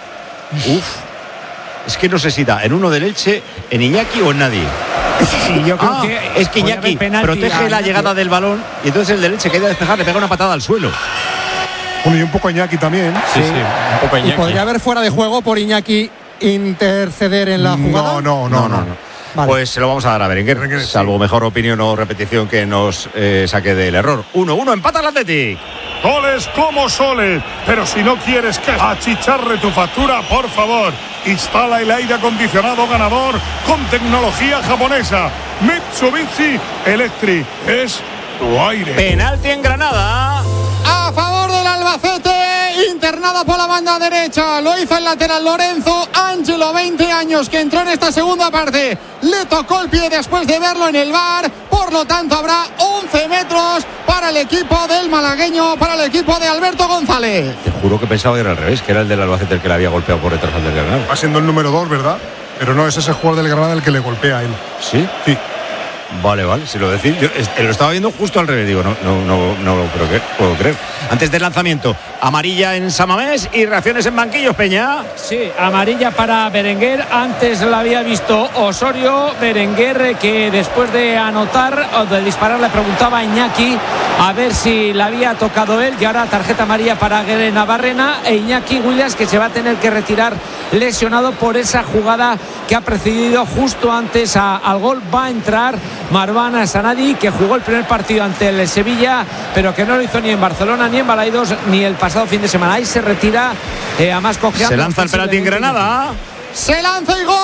Uf. Es que no sé si da en uno del Elche, en Iñaki o en nadie. Sí, yo creo ah, que es que Iñaki protege la llegada del balón y entonces el del Elche que ha ido a despejar le pega una patada al suelo. Bueno, y un poco Iñaki también. Sí, sí, un poco Iñaki. ¿Y podría haber fuera de juego por Iñaki interceder en la jugada? No, no, no, no. no. Vale. Pues se lo vamos a dar a Berenguer, Berenguer salvo sí. mejor opinión o repetición que nos eh, saque del error. uno uno, empata el Athletic. Goles como soles, pero si no quieres que achicharre tu factura, por favor, instala el aire acondicionado ganador con tecnología japonesa. Mitsubishi Electric es tu aire. Penalti en Granada. A favor del Albacete, internada por la banda derecha. Lo hizo el lateral Lorenzo Ángelo, veinte años, que entró en esta segunda parte. Le tocó el pie después de verlo en el V A R. Por lo tanto, habrá once metros para el equipo del malagueño, para el equipo de Alberto González. Te juro que pensaba que era al revés, que era el del Albacete el que le había golpeado por detrás del Granada. Va siendo el número dos, ¿verdad? Pero no es ese jugador del Granada el que le golpea a él. ¿Sí? Sí. Vale, vale, si lo decís, yo lo estaba viendo justo al revés, digo, no, no, no, no lo puedo creer, puedo creer. Antes del lanzamiento, amarilla en San Mamés y reacciones en banquillos, Peña. Sí, amarilla para Berenguer, antes la había visto Osorio. Berenguer, que después de anotar o de disparar le preguntaba a Iñaki a ver si la había tocado él, y ahora tarjeta amarilla para Guerre Navarrena e Iñaki Williams, que se va a tener que retirar lesionado por esa jugada que ha precedido justo antes a, al gol. Va a entrar Marwan Sanadi, que jugó el primer partido ante el Sevilla, pero que no lo hizo ni en Barcelona, ni en Balaidos, ni el pasado fin de semana. Ahí se retira, eh, a más cojeando. Se lanza el penalti en Granada. Se lanza y gol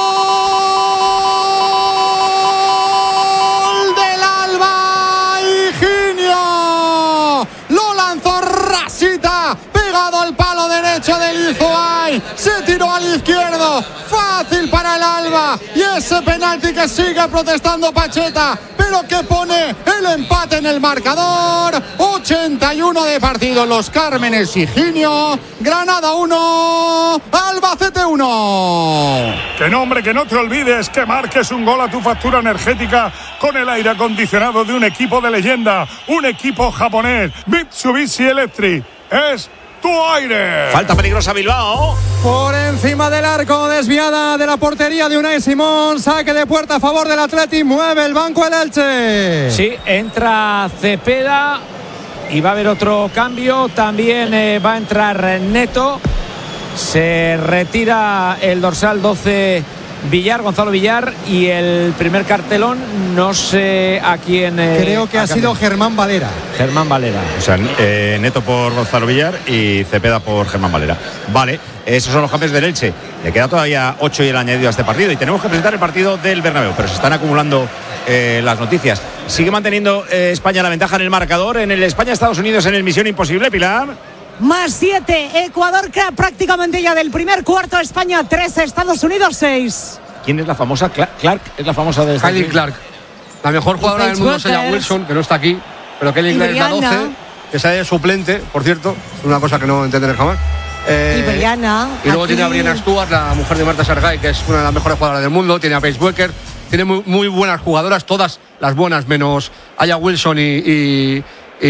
del Alba. Higinio lo lanzó rasita, pegado al palo derecho del Izoay. Se tiró al izquierdo. Fácil para el Alba. Y ese penalti que sigue protestando Pacheta, pero que pone el empate en el marcador. ochenta y uno de partido. Los Cármenes, Higinio. Granada uno, Albacete uno. Que no, hombre, que no te olvides que marques un gol a tu factura energética con el aire acondicionado de un equipo de leyenda, un equipo japonés. Mitsubishi Electric es tu aire. Falta peligrosa Bilbao. Por encima del arco, desviada de la portería de Unai Simón. Saque de puerta a favor del Athletic. Mueve el banco el Elche. Sí, entra Cepeda y va a haber otro cambio. También eh, va a entrar Neto. Se retira el dorsal doce Villar, Gonzalo Villar, y el primer cartelón no sé a quién. Eh, Creo que ha sido Germán Valera. Germán Valera. O sea, eh, Neto por Gonzalo Villar y Cepeda por Germán Valera. Vale, esos son los cambios del Elche. Le queda todavía ocho y el añadido a este partido. Y tenemos que presentar el partido del Bernabéu, pero se están acumulando eh, las noticias. Sigue manteniendo eh, España la ventaja en el marcador. En el España-Estados Unidos en el Misión Imposible, Pilar. Más siete, Ecuador prácticamente ya del primer cuarto, España tres, Estados Unidos seis. ¿Quién es la famosa? Clark es la famosa de Kelly Clark. La mejor jugadora del mundo sería Wilson, que no está aquí, pero Kelly Clark es la doce, que sale de suplente, por cierto, es una cosa que no entenderé jamás. Eh, y Brianna. Y luego aquí... tiene a Brianna Stewart, la mujer de Marta Sargay, que es una de las mejores jugadoras del mundo. Tiene a Paige Buecker. Tiene muy, muy buenas jugadoras, todas las buenas, menos Aya Wilson y... y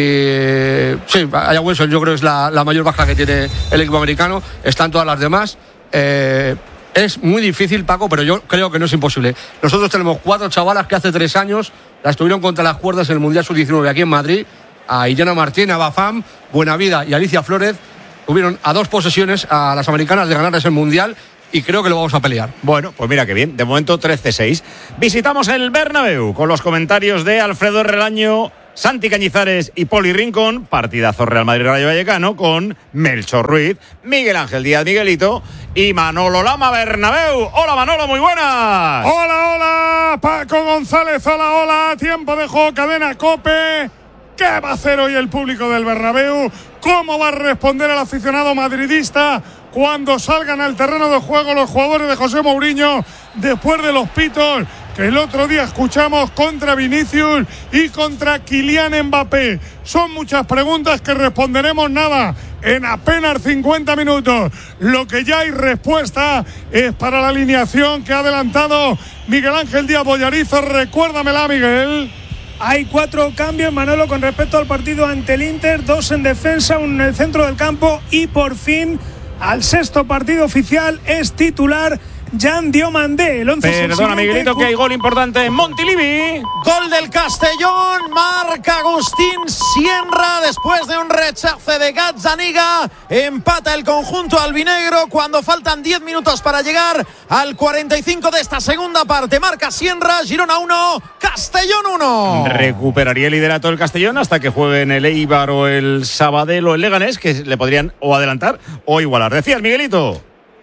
y sí, Aya Wilson yo creo que es la, la mayor baja que tiene el equipo americano. Están todas las demás. Eh, es muy difícil, Paco, pero yo creo que no es imposible. Nosotros tenemos cuatro chavalas que hace tres años las tuvieron contra las cuerdas en el Mundial sub diecinueve aquí en Madrid. A Illana Martín, a Bafam, Buenavida y Alicia Flórez tuvieron a dos posesiones a las americanas de ganarles el Mundial. Y creo que lo vamos a pelear. Bueno, pues mira qué bien. De momento trece seis. Visitamos el Bernabéu con los comentarios de Alfredo Relaño, Santi Cañizares y Poli Rincón. Partidazo Real Madrid-Rayo Vallecano con Melchor Ruiz, Miguel Ángel Díaz Miguelito y Manolo Lama Bernabéu. Hola Manolo, muy buenas. Hola, hola, Paco González, hola, hola. Tiempo de juego, cadena COPE. ¿Qué va a hacer hoy el público del Bernabéu? ¿Cómo va a responder el aficionado madridista cuando salgan al terreno de juego los jugadores de José Mourinho después de los pitos que el otro día escuchamos contra Vinicius y contra Kylian Mbappé? Son muchas preguntas que responderemos nada en apenas cincuenta minutos. Lo que ya hay respuesta es para la alineación que ha adelantado Miguel Ángel Díaz Bollarizo. Recuérdamela, Miguel. Hay cuatro cambios, Manolo, con respecto al partido ante el Inter, dos en defensa, uno en el centro del campo y por fin al sexto partido oficial es titular Jan Diomandé. El once Perdona, Miguelito, que hay gol importante en Montilivi. Gol del Castellón, marca Agustín Sienra después de un rechace de Gazzaniga. Empata el conjunto albinegro cuando faltan diez minutos para llegar al cuarenta y cinco de esta segunda parte. Marca Sienra, Girona uno, Castellón uno. Recuperaría el liderato del Castellón hasta que jueguen el Eibar o el Sabadell o el Leganés, que le podrían o adelantar o igualar. Decías, Miguelito.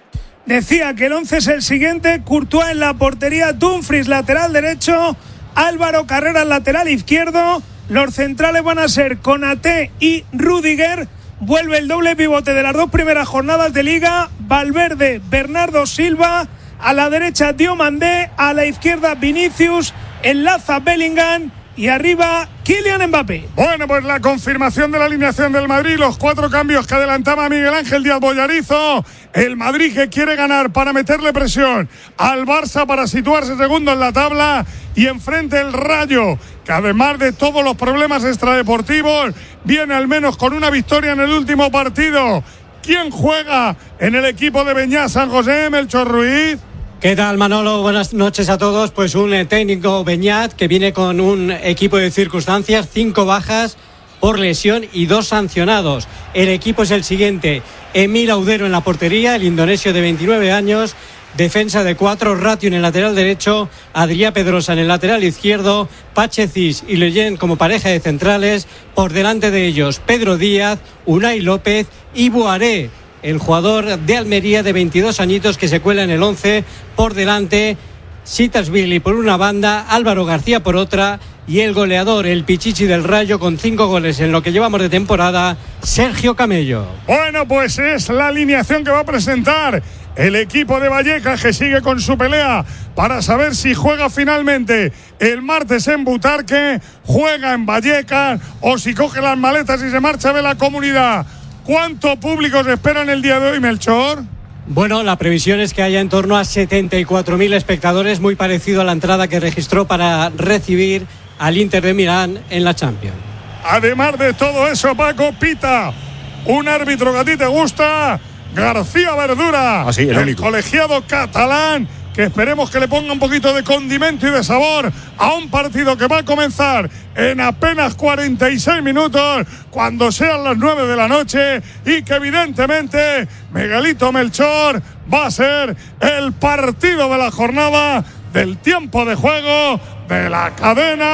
Decía que el once es el siguiente: Courtois en la portería, Dumfries lateral derecho, Álvaro Carreras lateral izquierdo, los centrales van a ser Konaté y Rudiger. Vuelve el doble pivote de las dos primeras jornadas de Liga, Valverde, Bernardo Silva, a la derecha Diomandé, a la izquierda Vinicius, enlaza Bellingham y arriba Kylian Mbappé. Bueno, pues la confirmación de la alineación del Madrid, los cuatro cambios que adelantaba Miguel Ángel Díaz Bollarizo. El Madrid que quiere ganar para meterle presión al Barça para situarse segundo en la tabla, y enfrente el Rayo, que además de todos los problemas extradeportivos viene al menos con una victoria en el último partido. ¿Quién juega en el equipo de Beñat San José? Melchor Ruiz. ¿Qué tal, Manolo? Buenas noches a todos. Pues un eh, técnico Beñat que viene con un equipo de circunstancias, cinco bajas por lesión y dos sancionados. El equipo es el siguiente: Emil Audero en la portería, el indonesio de veintinueve años, defensa de cuatro, Ratio en el lateral derecho, Adrià Pedrosa en el lateral izquierdo, Pachecis y Leyen como pareja de centrales, por delante de ellos Pedro Díaz, Unai López y Boaré, el jugador de Almería de veintidós añitos que se cuela en el once. Por delante, Sitasvili por una banda, Álvaro García por otra, y el goleador, el Pichichi del Rayo, con cinco goles en lo que llevamos de temporada, Sergio Camello. Bueno, pues es la alineación que va a presentar el equipo de Vallecas, que sigue con su pelea para saber si juega finalmente el martes en Butarque, juega en Vallecas o si coge las maletas y se marcha de la comunidad. ¿Cuánto público se espera en el día de hoy, Melchor? Bueno, la previsión es que haya en torno a setenta y cuatro mil espectadores, muy parecido a la entrada que registró para recibir al Inter de Milán en la Champions. Además de todo eso, Paco, pita un árbitro que a ti te gusta, García Verdura, ah, sí, el, el colegiado catalán, que esperemos que le ponga un poquito de condimento y de sabor a un partido que va a comenzar en apenas cuarenta y seis minutos, cuando sean las nueve de la noche, y que evidentemente Miguelito Melchor va a ser el partido de la jornada, del tiempo de juego de la cadena.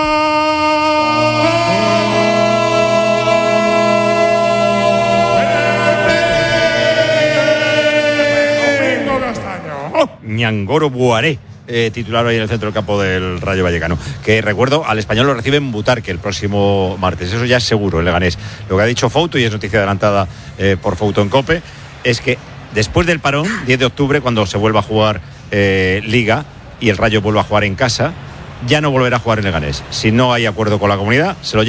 Ñangoro Boaré, eh, titular hoy en el centro del campo del Rayo Vallecano, que recuerdo, al Español lo recibe en Butarque el próximo martes, eso ya es seguro, el Leganés. Lo que ha dicho Fouto, y es noticia adelantada eh, por Fouto en COPE, es que después del parón, diez de octubre, cuando se vuelva a jugar eh, Liga y el Rayo vuelva a jugar en casa, ya no volverá a jugar en Leganés. Si no hay acuerdo con la comunidad, se lo lleva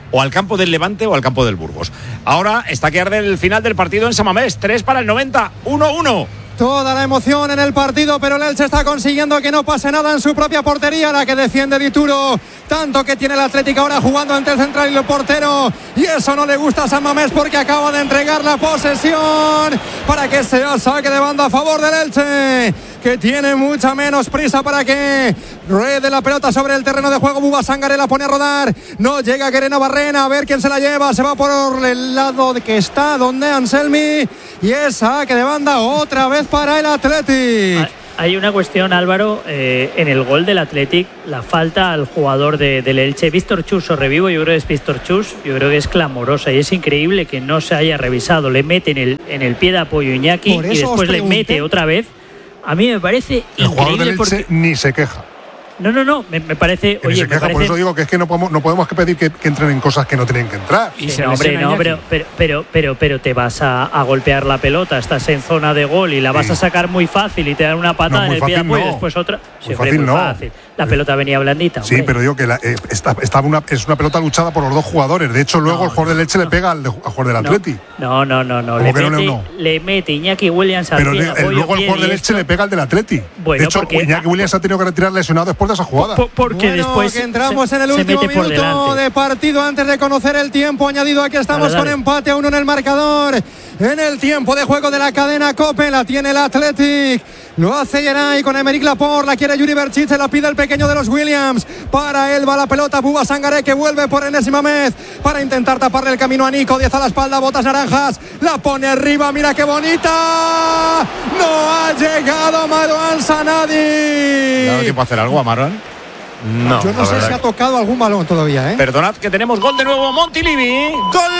o al campo del Levante o al campo del Burgos. Ahora está que arde el final del partido en San Mamés, tres para el noventa, uno uno. Toda la emoción en el partido, pero el Elche está consiguiendo que no pase nada en su propia portería, la que defiende Dituro, tanto que tiene el Atlético ahora jugando ante el central y el portero, y eso no le gusta a San Mamés porque acaba de entregar la posesión para que sea saque de banda a favor del Elche, que tiene mucha menos prisa para que ruede la pelota sobre el terreno de juego. Buba Sangaré la pone a rodar, no llega Querena Barrena, a ver quién se la lleva, se va por el lado de que está donde Anselmi, y es saque de banda otra vez para el Athletic. Hay una cuestión, Álvaro, eh, en el gol del Athletic, la falta al jugador de, del Elche, Víctor Chus, o revivo, yo creo que es Víctor Chus, yo creo que es clamorosa y es increíble que no se haya revisado, le mete en el, en el pie de apoyo Iñaki y después le mete otra vez. A mí me parece el increíble. El jugador del Elche porque... ni se queja. No, no, no, me, me parece. Oye, se me queja, parece... por eso digo que es que no podemos, no podemos pedir que, que entren en cosas que no tienen que entrar. Sí, no, hombre, no, pero, pero, pero, pero, pero te vas a, a golpear la pelota, estás en zona de gol y la vas sí. a sacar muy fácil y te dan una patada no, en el pie de apoyo no. y después otra. Muy sí, fácil muy no. Fácil. La pelota venía blandita. Sí, hombre. pero digo que la, eh, esta, esta una, es una pelota luchada por los dos jugadores. De hecho, luego no, el jugador del Elche no. le pega al, al jugador del Atleti. No, no, no, no. Le, mete, no, le mete Iñaki Williams al pero pie de apoyo. Pero luego el jugador del Elche le pega al del Atleti. Bueno, de hecho, porque, Iñaki Williams ha tenido que retirar lesionado después de esa jugada. Por, porque bueno, después que entramos se, en el último minuto de partido antes de conocer el tiempo añadido. Aquí estamos dale, dale. con empate a uno en el marcador. En el tiempo de juego de la cadena COPE la tiene el Athletic. Lo hace Geray con Aymeric Laporte. La quiere Yuri Berchit. Se la pide el pequeño de los Williams. Para él va la pelota. Buba Sangaré que vuelve por enésima vez para intentar taparle el camino a Nico. diez a la espalda. Botas naranjas. La pone arriba. Mira qué bonita. No ha llegado Marouane Sanadi. ¿Le ha dado tiempo a hacer algo a Marouane? No. Yo no sé si ha tocado algún balón todavía, ¿eh? Perdonad que tenemos gol de nuevo. Montilivi. ¡Gol!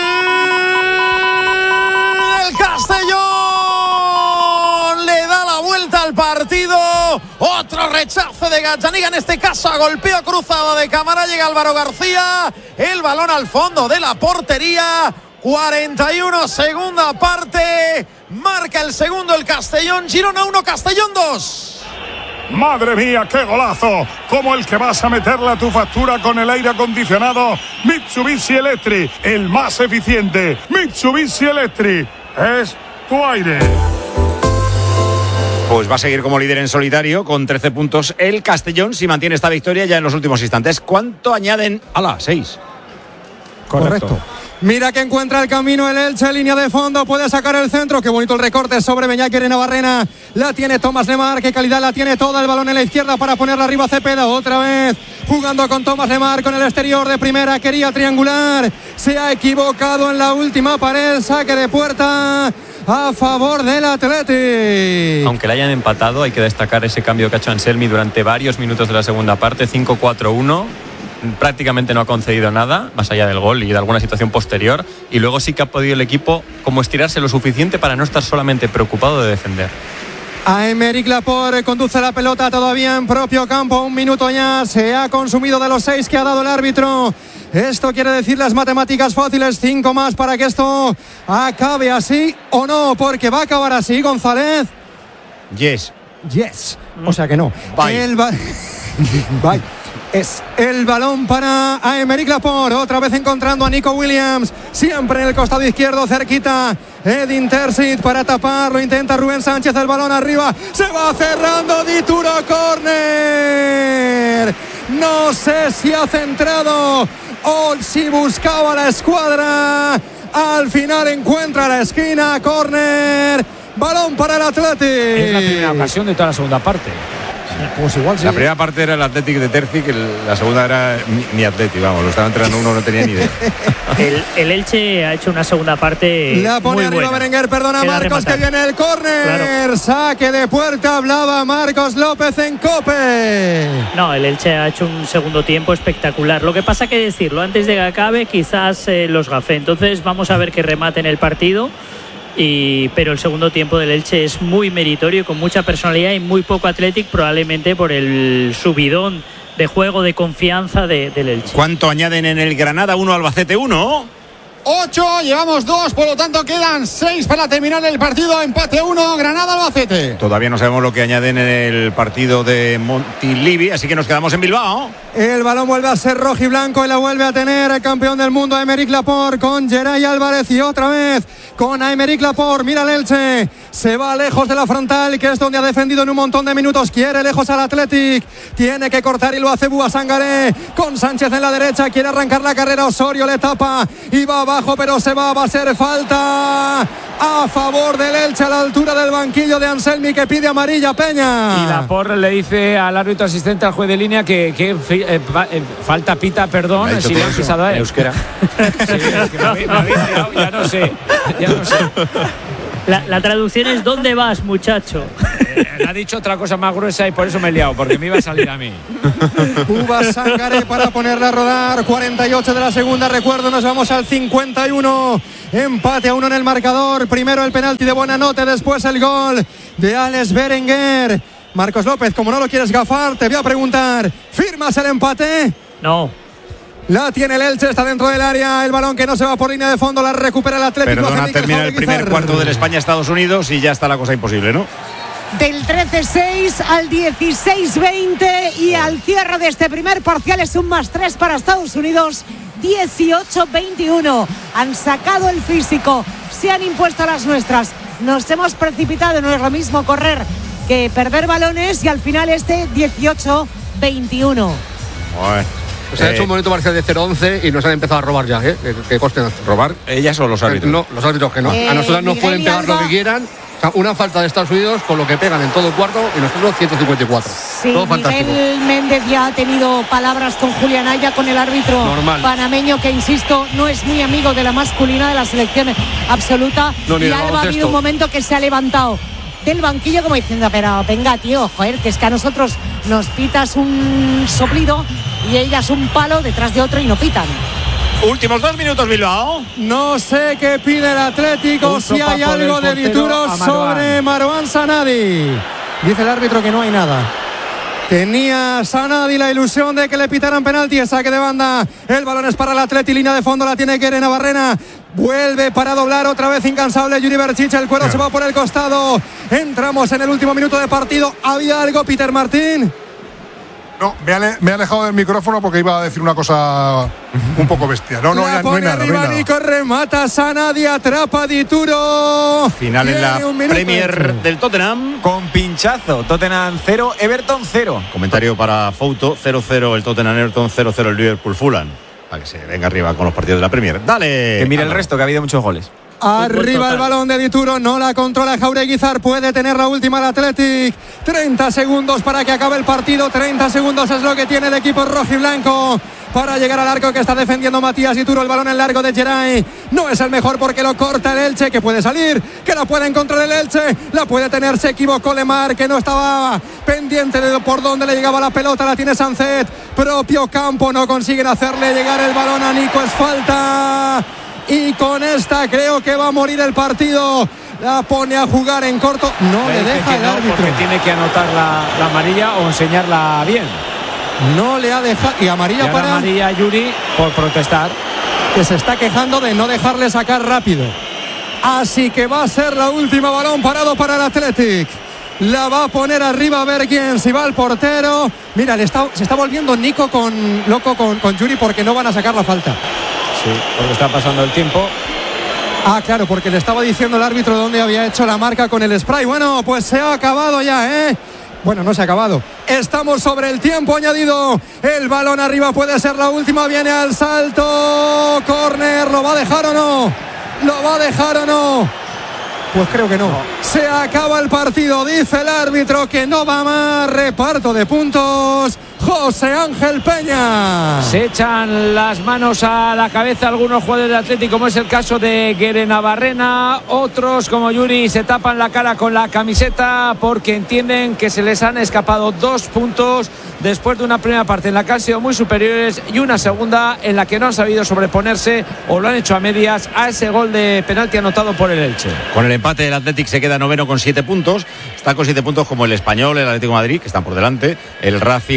El Castellón le da la vuelta al partido. Otro rechazo de Gazzaniga, en este caso a golpeo cruzado de cámara. Llega Álvaro García. El balón al fondo de la portería. cuarenta y uno, segunda parte. Marca el segundo el Castellón. Girona uno, Castellón dos. Madre mía, qué golazo, como el que vas a meterle a tu factura con el aire acondicionado Mitsubishi Electric, el más eficiente. Mitsubishi Electric es tu aire. Pues va a seguir como líder en solitario con trece puntos el Castellón si mantiene esta victoria ya en los últimos instantes. ¿Cuánto añaden? A la seis. Correcto. Correcto. Mira que encuentra el camino el Elche, línea de fondo, puede sacar el centro, qué bonito el recorte sobre Beñat Querena Barrena, la tiene Tomás Lemar, qué calidad la tiene toda, el balón en la izquierda para ponerla arriba Cepeda, otra vez jugando con Tomás Lemar con el exterior de primera, quería triangular, se ha equivocado en la última pared, saque de puerta a favor del Athletic. Aunque le hayan empatado, hay que destacar ese cambio que ha hecho Anselmi durante varios minutos de la segunda parte, cinco cuatro uno. Prácticamente no ha concedido nada más allá del gol y de alguna situación posterior, y luego sí que ha podido el equipo como estirarse lo suficiente para no estar solamente preocupado de defender. Aymeric Laporte conduce la pelota todavía en propio campo, un minuto ya se ha consumido de los seis que ha dado el árbitro. Esto quiere decir las matemáticas fáciles, cinco más para que esto acabe así o no, porque va a acabar así, González. Yes. Yes. O sea que no. Bye. El ba... Bye. Es el balón para Aymeric Laporte, otra vez encontrando a Nico Williams, siempre en el costado izquierdo, cerquita Edin Terzic para taparlo, intenta Rubén Sánchez, el balón arriba, se va cerrando Dituro, córner. No sé si ha centrado o si buscaba la escuadra, al final encuentra la esquina, córner, balón para el Athletic. Es la primera ocasión de toda la segunda parte. Pues igual sí. La primera parte era el Athletic de Terzic, la segunda era mi, mi Athletic, vamos, lo estaba entrenando uno, no tenía ni idea. el, el Elche ha hecho una segunda parte. La pone muy arriba buena. Berenguer, perdona Queda Marcos, rematar. Que viene el córner. Claro. Saque de puerta, hablaba Marcos López en COPE. No, el Elche ha hecho un segundo tiempo espectacular. Lo que pasa que decirlo, antes de que acabe, quizás eh, los gafé. Entonces vamos a ver que rematen el partido. Y, pero el segundo tiempo del Elche es muy meritorio, con mucha personalidad y muy poco Athletic, probablemente por el subidón de juego, de confianza de, del Elche. ¿Cuánto añaden en el Granada uno, Albacete uno? ocho, llevamos dos, por lo tanto quedan seis para terminar el partido. Empate uno, Granada-Albacete. Todavía no sabemos lo que añaden en el partido de Montilivi, así que nos quedamos en Bilbao. El balón vuelve a ser rojiblanco y la vuelve a tener el campeón del mundo, Aymeric Laporte, con Geray Álvarez y otra vez con Aymeric Laporte. Mira el Elche, se va lejos de la frontal, que es donde ha defendido en un montón de minutos. Quiere lejos al Athletic, tiene que cortar y lo hace Búa Sangaré con Sánchez en la derecha. Quiere arrancar la carrera, Osorio le tapa y va abajo, pero se va, va a ser falta a favor del Elche a la altura del banquillo de Anselmi, que pide amarilla Peña. Y Laporte le dice al árbitro asistente, al juez de línea, que, que eh, eh, falta pita, perdón, si le han pisado a él. Euskera. Sí, es que me habéis, me habéis liado, ya no sé, ya no sé. La, la traducción es ¿dónde vas, muchacho? Eh, le ha dicho otra cosa más gruesa y por eso me he liado, porque me iba a salir a mí. Búa Sangaré para ponerla a rodar. cuarenta y ocho de la segunda, recuerdo, nos vamos al cincuenta y uno. Empate a uno en el marcador. Primero el penalti de Buenanote, después el gol de Alex Berenguer. Marcos López, como no lo quieres gafar, te voy a preguntar, ¿firmas el empate? No. La tiene el Elche, está dentro del área, el balón que no se va por línea de fondo, la recupera el Atlético. Perdona, termina el primer cuarto del España-Estados Unidos y ya está la cosa imposible, ¿no? Del trece seis al dieciséis veinte y al cierre de este primer parcial es un más tres para Estados Unidos, dieciocho veintiuno. Han sacado el físico, se han impuesto a las nuestras, nos hemos precipitado, no es lo mismo correr que perder balones, y al final este dieciocho veintiuno. Bueno. Se ha eh, hecho un momento parcial de cero once y nos han empezado a robar ya, ¿eh? Que, que costen. ¿Robar ellas o los árbitros? No, los árbitros que no. Eh, a nosotros nos Miguel pueden pegar Alba. lo que quieran. O sea, una falta de Estados Unidos con lo que pegan en todo el cuarto y nosotros ciento cincuenta y cuatro. Sí, todo fantástico. Miguel Méndez ya ha tenido palabras con Julián Aya, con el árbitro Normal. panameño, que insisto, no es muy amigo de la masculina de la selección absoluta. No, ni y el Alba ha baloncesto. habido un momento que se ha levantado del banquillo como diciendo, pero venga tío, joder, que es que a nosotros nos pitas un soplido y ellas un palo detrás de otro y no pitan. Últimos dos minutos, Bilbao. No sé qué pide el Atlético, Un si hay sopapo del algo de portero Dituro a Marouane. sobre Marouane Sanadi. Dice el árbitro que no hay nada. Tenía Sanadi la ilusión de que le pitaran penalti, saque de banda. El balón es para el Atleti, línea de fondo la tiene Keren Navarrena. Vuelve para doblar otra vez incansable Yuri Berchiche, el cuero se va por el costado. Entramos en el último minuto de partido. ¿Había algo, Peter Martín? No, me he, me he alejado del micrófono porque iba a decir una cosa un poco bestia. No, no, la ya, no hay pone nada, no hay arriba nada. Nico, remata Sanadi, atrapa Dituro. Final en la Tiene un minuto Premier extra. del Tottenham. Con pinchazo, Tottenham cero, Everton cero. Comentario para Fouto, cero cero el Tottenham Everton, cero cero el Liverpool Fulham. Para que se venga arriba con los partidos de la Premier. Dale. Que mire el Álvaro. resto, que ha habido muchos goles. Arriba el balón de Dituro, no la controla Jaureguizar, puede tener la última el Athletic. treinta segundos para que acabe el partido, treinta segundos es lo que tiene el equipo rojiblanco para llegar al arco que está defendiendo Matías Dituro. El balón en largo de Geray, no es el mejor porque lo corta el Elche, que puede salir, que la puede encontrar el Elche, la puede tener, se equivocó Lemar, que no estaba pendiente de por dónde le llegaba la pelota, la tiene Sancet, propio campo, no consiguen hacerle llegar el balón a Nico, es falta. Y con esta creo que va a morir el partido. La pone a jugar en corto. No le, Le dice deja que el no, árbitro. porque tiene que anotar la, la amarilla o enseñarla bien. No le ha dejado. Y amarilla Y ahora para amarilla a Yuri por protestar. que se está quejando de no dejarle sacar rápido. Así que va a ser la última, balón parado para el Athletic. La va a poner arriba a ver quién, si va el portero. Mira, le está, se está volviendo Nico con, loco con, con Yuri porque no van a sacar la falta. Sí, porque está pasando el tiempo. Ah, claro, porque le estaba diciendo el árbitro dónde había hecho la marca con el spray. Bueno, pues se ha acabado ya, ¿eh? Bueno, no se ha acabado. Estamos sobre el tiempo añadido. El balón arriba puede ser la última. Viene al salto. Córner. ¿Lo va a dejar o no? ¿Lo va a dejar o no? Pues creo que no. Se acaba el partido. Dice el árbitro que no va más. Reparto de puntos. José Ángel Peña. Se echan las manos a la cabeza algunos jugadores del Atlético, como es el caso de Keren Navarrena. Otros, como Yuri, se tapan la cara con la camiseta porque entienden que se les han escapado dos puntos después de una primera parte en la que han sido muy superiores y una segunda en la que no han sabido sobreponerse o lo han hecho a medias a ese gol de penalti anotado por el Elche. Con el empate el Athletic se queda noveno con siete puntos. Está con siete puntos como el Español, el Atlético de Madrid, que están por delante, el Racing, la Real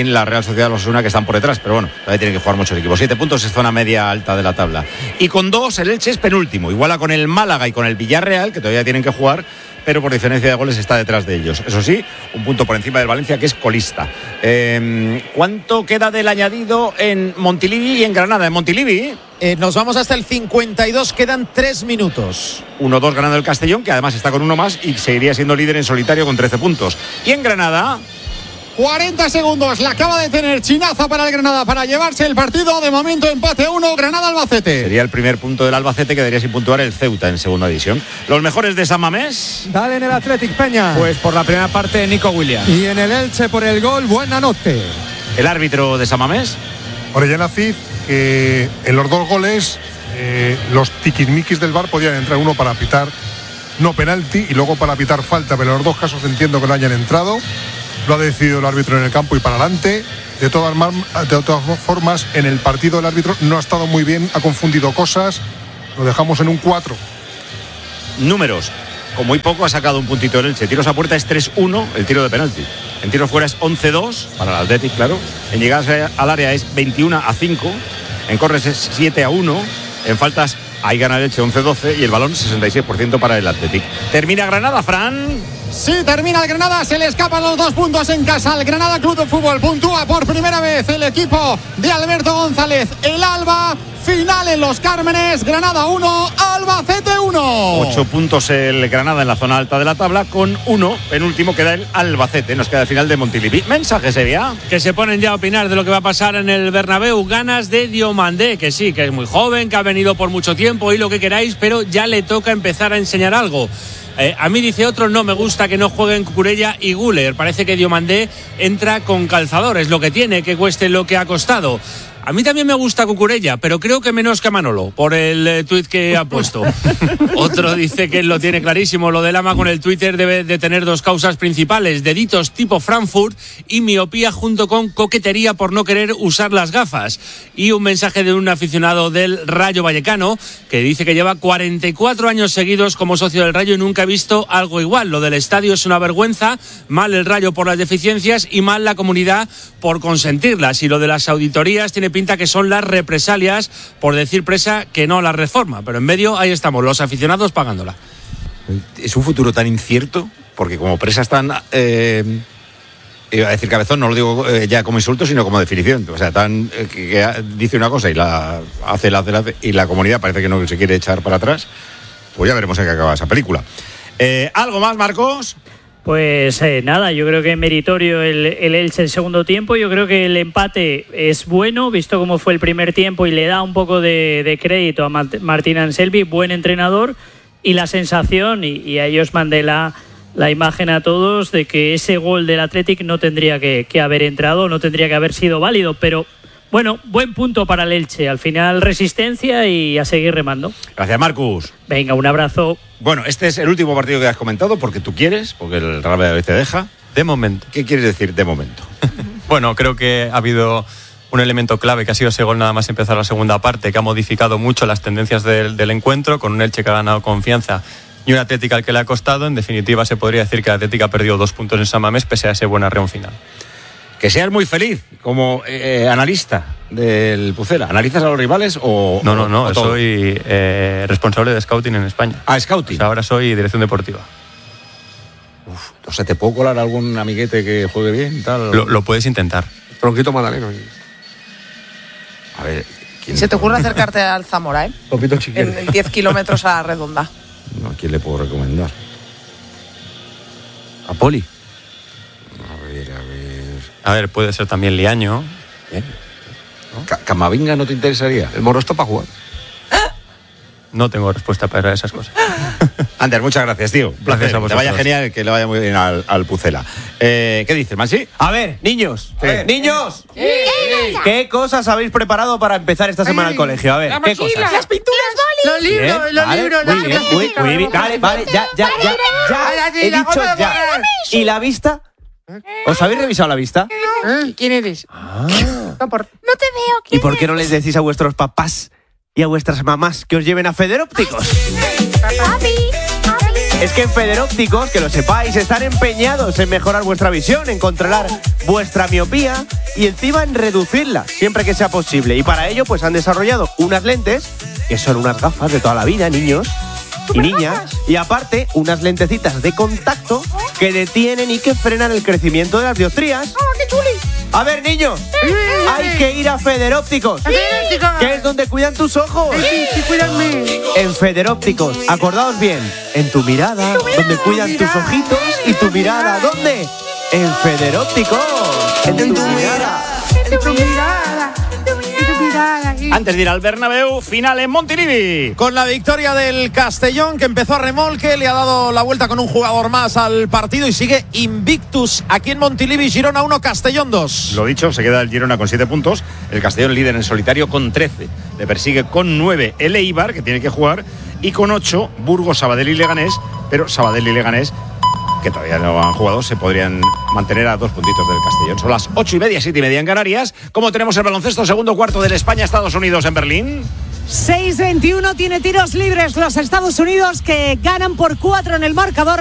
Real Sociedad, los Osasuna, que están por detrás, pero bueno, todavía tienen que jugar muchos equipos. Siete puntos es zona media alta de la tabla. Y con dos, el Elche es penúltimo, iguala con el Málaga y con el Villarreal, que todavía tienen que jugar, pero por diferencia de goles está detrás de ellos. Eso sí, un punto por encima del Valencia, que es colista. Eh, ¿Cuánto queda del añadido en Montilivi y en Granada? En Montilivi eh, nos vamos hasta el cincuenta y dos, quedan tres minutos. uno dos ganando el Castellón, que además está con uno más y seguiría siendo líder en solitario con trece puntos. Y en Granada... cuarenta segundos, la acaba de tener Chinaza para el Granada para llevarse el partido. De momento empate a uno, Granada-Albacete. Sería el primer punto del Albacete, quedaría sin puntuar el Ceuta en segunda división. Los mejores de San Mamés. Dale en el Athletic Peña. Pues por la primera parte, Nico Williams. Y en el Elche por el gol, Buenanote. El árbitro de San Mamés. Orellana Cid, que en los dos goles eh, los tiquismiquis del V A R podían entrar, uno para pitar no penalti y luego para pitar falta, pero en los dos casos entiendo que no hayan entrado. Lo ha decidido el árbitro en el campo y para adelante. De todas, de todas formas, en el partido el árbitro no ha estado muy bien, ha confundido cosas. Lo dejamos en un cuatro. Números. Con muy poco ha sacado un puntito en Elche. Tiros a puerta es tres uno, el tiro de penalti. En tiros fuera es once dos, para el Athletic, claro. En llegadas al área es veintiuno a cinco. En corres es siete a uno. En faltas ahí gana el Elche once doce y el balón sesenta y seis por ciento para el Athletic. Termina Granada, Fran. Sí, termina el Granada, se le escapan los dos puntos en casa. El Granada Club de Fútbol puntúa por primera vez el equipo de Alberto González. El Alba, final en Los Cármenes. Granada uno, Albacete uno. Ocho puntos el Granada en la zona alta de la tabla, con uno, penúltimo queda el Albacete. Nos queda el final de Montilivi. Mensaje sería que se ponen ya a opinar de lo que va a pasar en el Bernabéu. Ganas de Diomandé, que sí, que es muy joven, que ha venido por mucho tiempo y lo que queráis, pero ya le toca empezar a enseñar algo. Eh, a mí, dice otro, no me gusta que no jueguen Cucurella y Güler. Parece que Diomandé entra con calzadores, lo que tiene, que cueste lo que ha costado. A mí también me gusta Cucurella, pero creo que menos que a Manolo, por el eh, tuit que ha puesto. Otro dice que él lo tiene clarísimo. Lo del Ama con el Twitter debe de tener dos causas principales: deditos tipo Frankfurt y miopía junto con coquetería por no querer usar las gafas. Y un mensaje de un aficionado del Rayo Vallecano que dice que lleva cuarenta y cuatro años seguidos como socio del Rayo y nunca ha visto algo igual. Lo del estadio es una vergüenza, mal el Rayo por las deficiencias y mal la comunidad por consentirlas. Y lo de las auditorías tiene pinta que son las represalias por decir Presa que no la reforma, pero en medio ahí estamos, los aficionados pagándola. Es un futuro tan incierto, porque como Presa están, eh, iba a decir cabezón, no lo digo eh, ya como insulto, sino como definición, o sea, tan eh, que, que dice una cosa y la hace, la hace, la hace, y la comunidad parece que no se quiere echar para atrás, pues ya veremos en qué acaba esa película. Eh, ¿Algo más, Marcos? Pues eh, nada, yo creo que meritorio el, el Elche el segundo tiempo. Yo creo que el empate es bueno, visto cómo fue el primer tiempo, y le da un poco de, de crédito a Martín Anselmi, buen entrenador, y la sensación, y, y ahí os mandé la, la imagen a todos, de que ese gol del Athletic no tendría que, que haber entrado, no tendría que haber sido válido, pero bueno, buen punto para el Elche. Al final resistencia y a seguir remando. Gracias, Marcus. Venga, un abrazo. Bueno, este es el último partido que has comentado porque tú quieres, porque el Real Valladolid te deja. De momento. ¿Qué quieres decir de momento? Bueno, creo que ha habido un elemento clave que ha sido ese gol nada más empezar la segunda parte, que ha modificado mucho las tendencias del, del encuentro, con un Elche que ha ganado confianza y un Atlético al que le ha costado. En definitiva, se podría decir que el Atlético ha perdido dos puntos en San Mamés pese a ese buen arreón final. Que seas muy feliz como eh, analista del Pucela. ¿Analizas a los rivales o...? No, no, no, o soy eh, responsable de scouting en España. Ah, scouting. O sea, ahora soy dirección deportiva. Uf, o sea, ¿te puedo colar algún amiguete que juegue bien? Tal? Lo, lo puedes intentar. Tronquito Madaleno. A ver... ¿quién Se te ocurre acercarte al Zamora, ¿eh? Popito chiquero. En diez kilómetros a la redonda. No, ¿a quién le puedo recomendar? ¿A Poli? A ver, a ver... A ver, puede ser también Liaño. ¿Eh? ¿No? ¿Camavinga no te interesaría? El Moro está para jugar. No tengo respuesta para esas cosas. Ander, muchas gracias, tío. Un placer. Gracias a vosotros. Que vaya genial, que le vaya muy bien al, al Pucela. Eh, ¿Qué dices, Mansi? A ver, niños. Sí. Eh, niños. Sí. ¿Qué cosas habéis preparado para empezar esta semana al colegio? A ver, ¿qué cosas? Las pinturas, los libros, Bien, los vale, libros. Muy bien, muy, muy bien. Vale, vale, ya, ya, ya. Ya he dicho ya. ¿Y la vista? ¿Os habéis revisado la vista? ¿Quién eres? Ah. No, por... no te veo. ¿Y por qué no les decís a vuestros papás y a vuestras mamás que os lleven a Federópticos? Papi, papi. Es que en Federópticos, que lo sepáis, están empeñados en mejorar vuestra visión, en controlar vuestra miopía y encima en reducirla siempre que sea posible. Y para ello, pues han desarrollado unas lentes que son unas gafas de toda la vida, niños y niñas, y aparte unas lentecitas de contacto que detienen y que frenan el crecimiento de las dioptrías. ¡Oh, qué chuli! A ver, niños, hay que ir a Federópticos, que es donde cuidan tus ojos. Sí, sí, cuídame. En Federópticos, acordaos bien, en tu mirada, donde cuidan tus ojitos, y tu mirada, ¿dónde? En Federópticos, en tu mirada. En tu mirada. Antes de ir al Bernabéu, final en Montilivi. Con la victoria del Castellón, que empezó a remolque, le ha dado la vuelta con un jugador más al partido y sigue invictus aquí en Montilivi. Girona uno, Castellón dos. Lo dicho, se queda el Girona con siete puntos. El Castellón líder en solitario con trece. Le persigue con nueve el Eibar, que tiene que jugar. Y con ocho, Burgos, Sabadell y Leganés. Pero Sabadell y Leganés, que todavía no han jugado, se podrían mantener a dos puntitos del Castellón. Son las ocho y media, siete y media en Canarias. ¿Cómo tenemos el baloncesto? Segundo cuarto del España-Estados Unidos en Berlín. seis veintiuno tiene tiros libres los Estados Unidos, que ganan por cuatro en el marcador.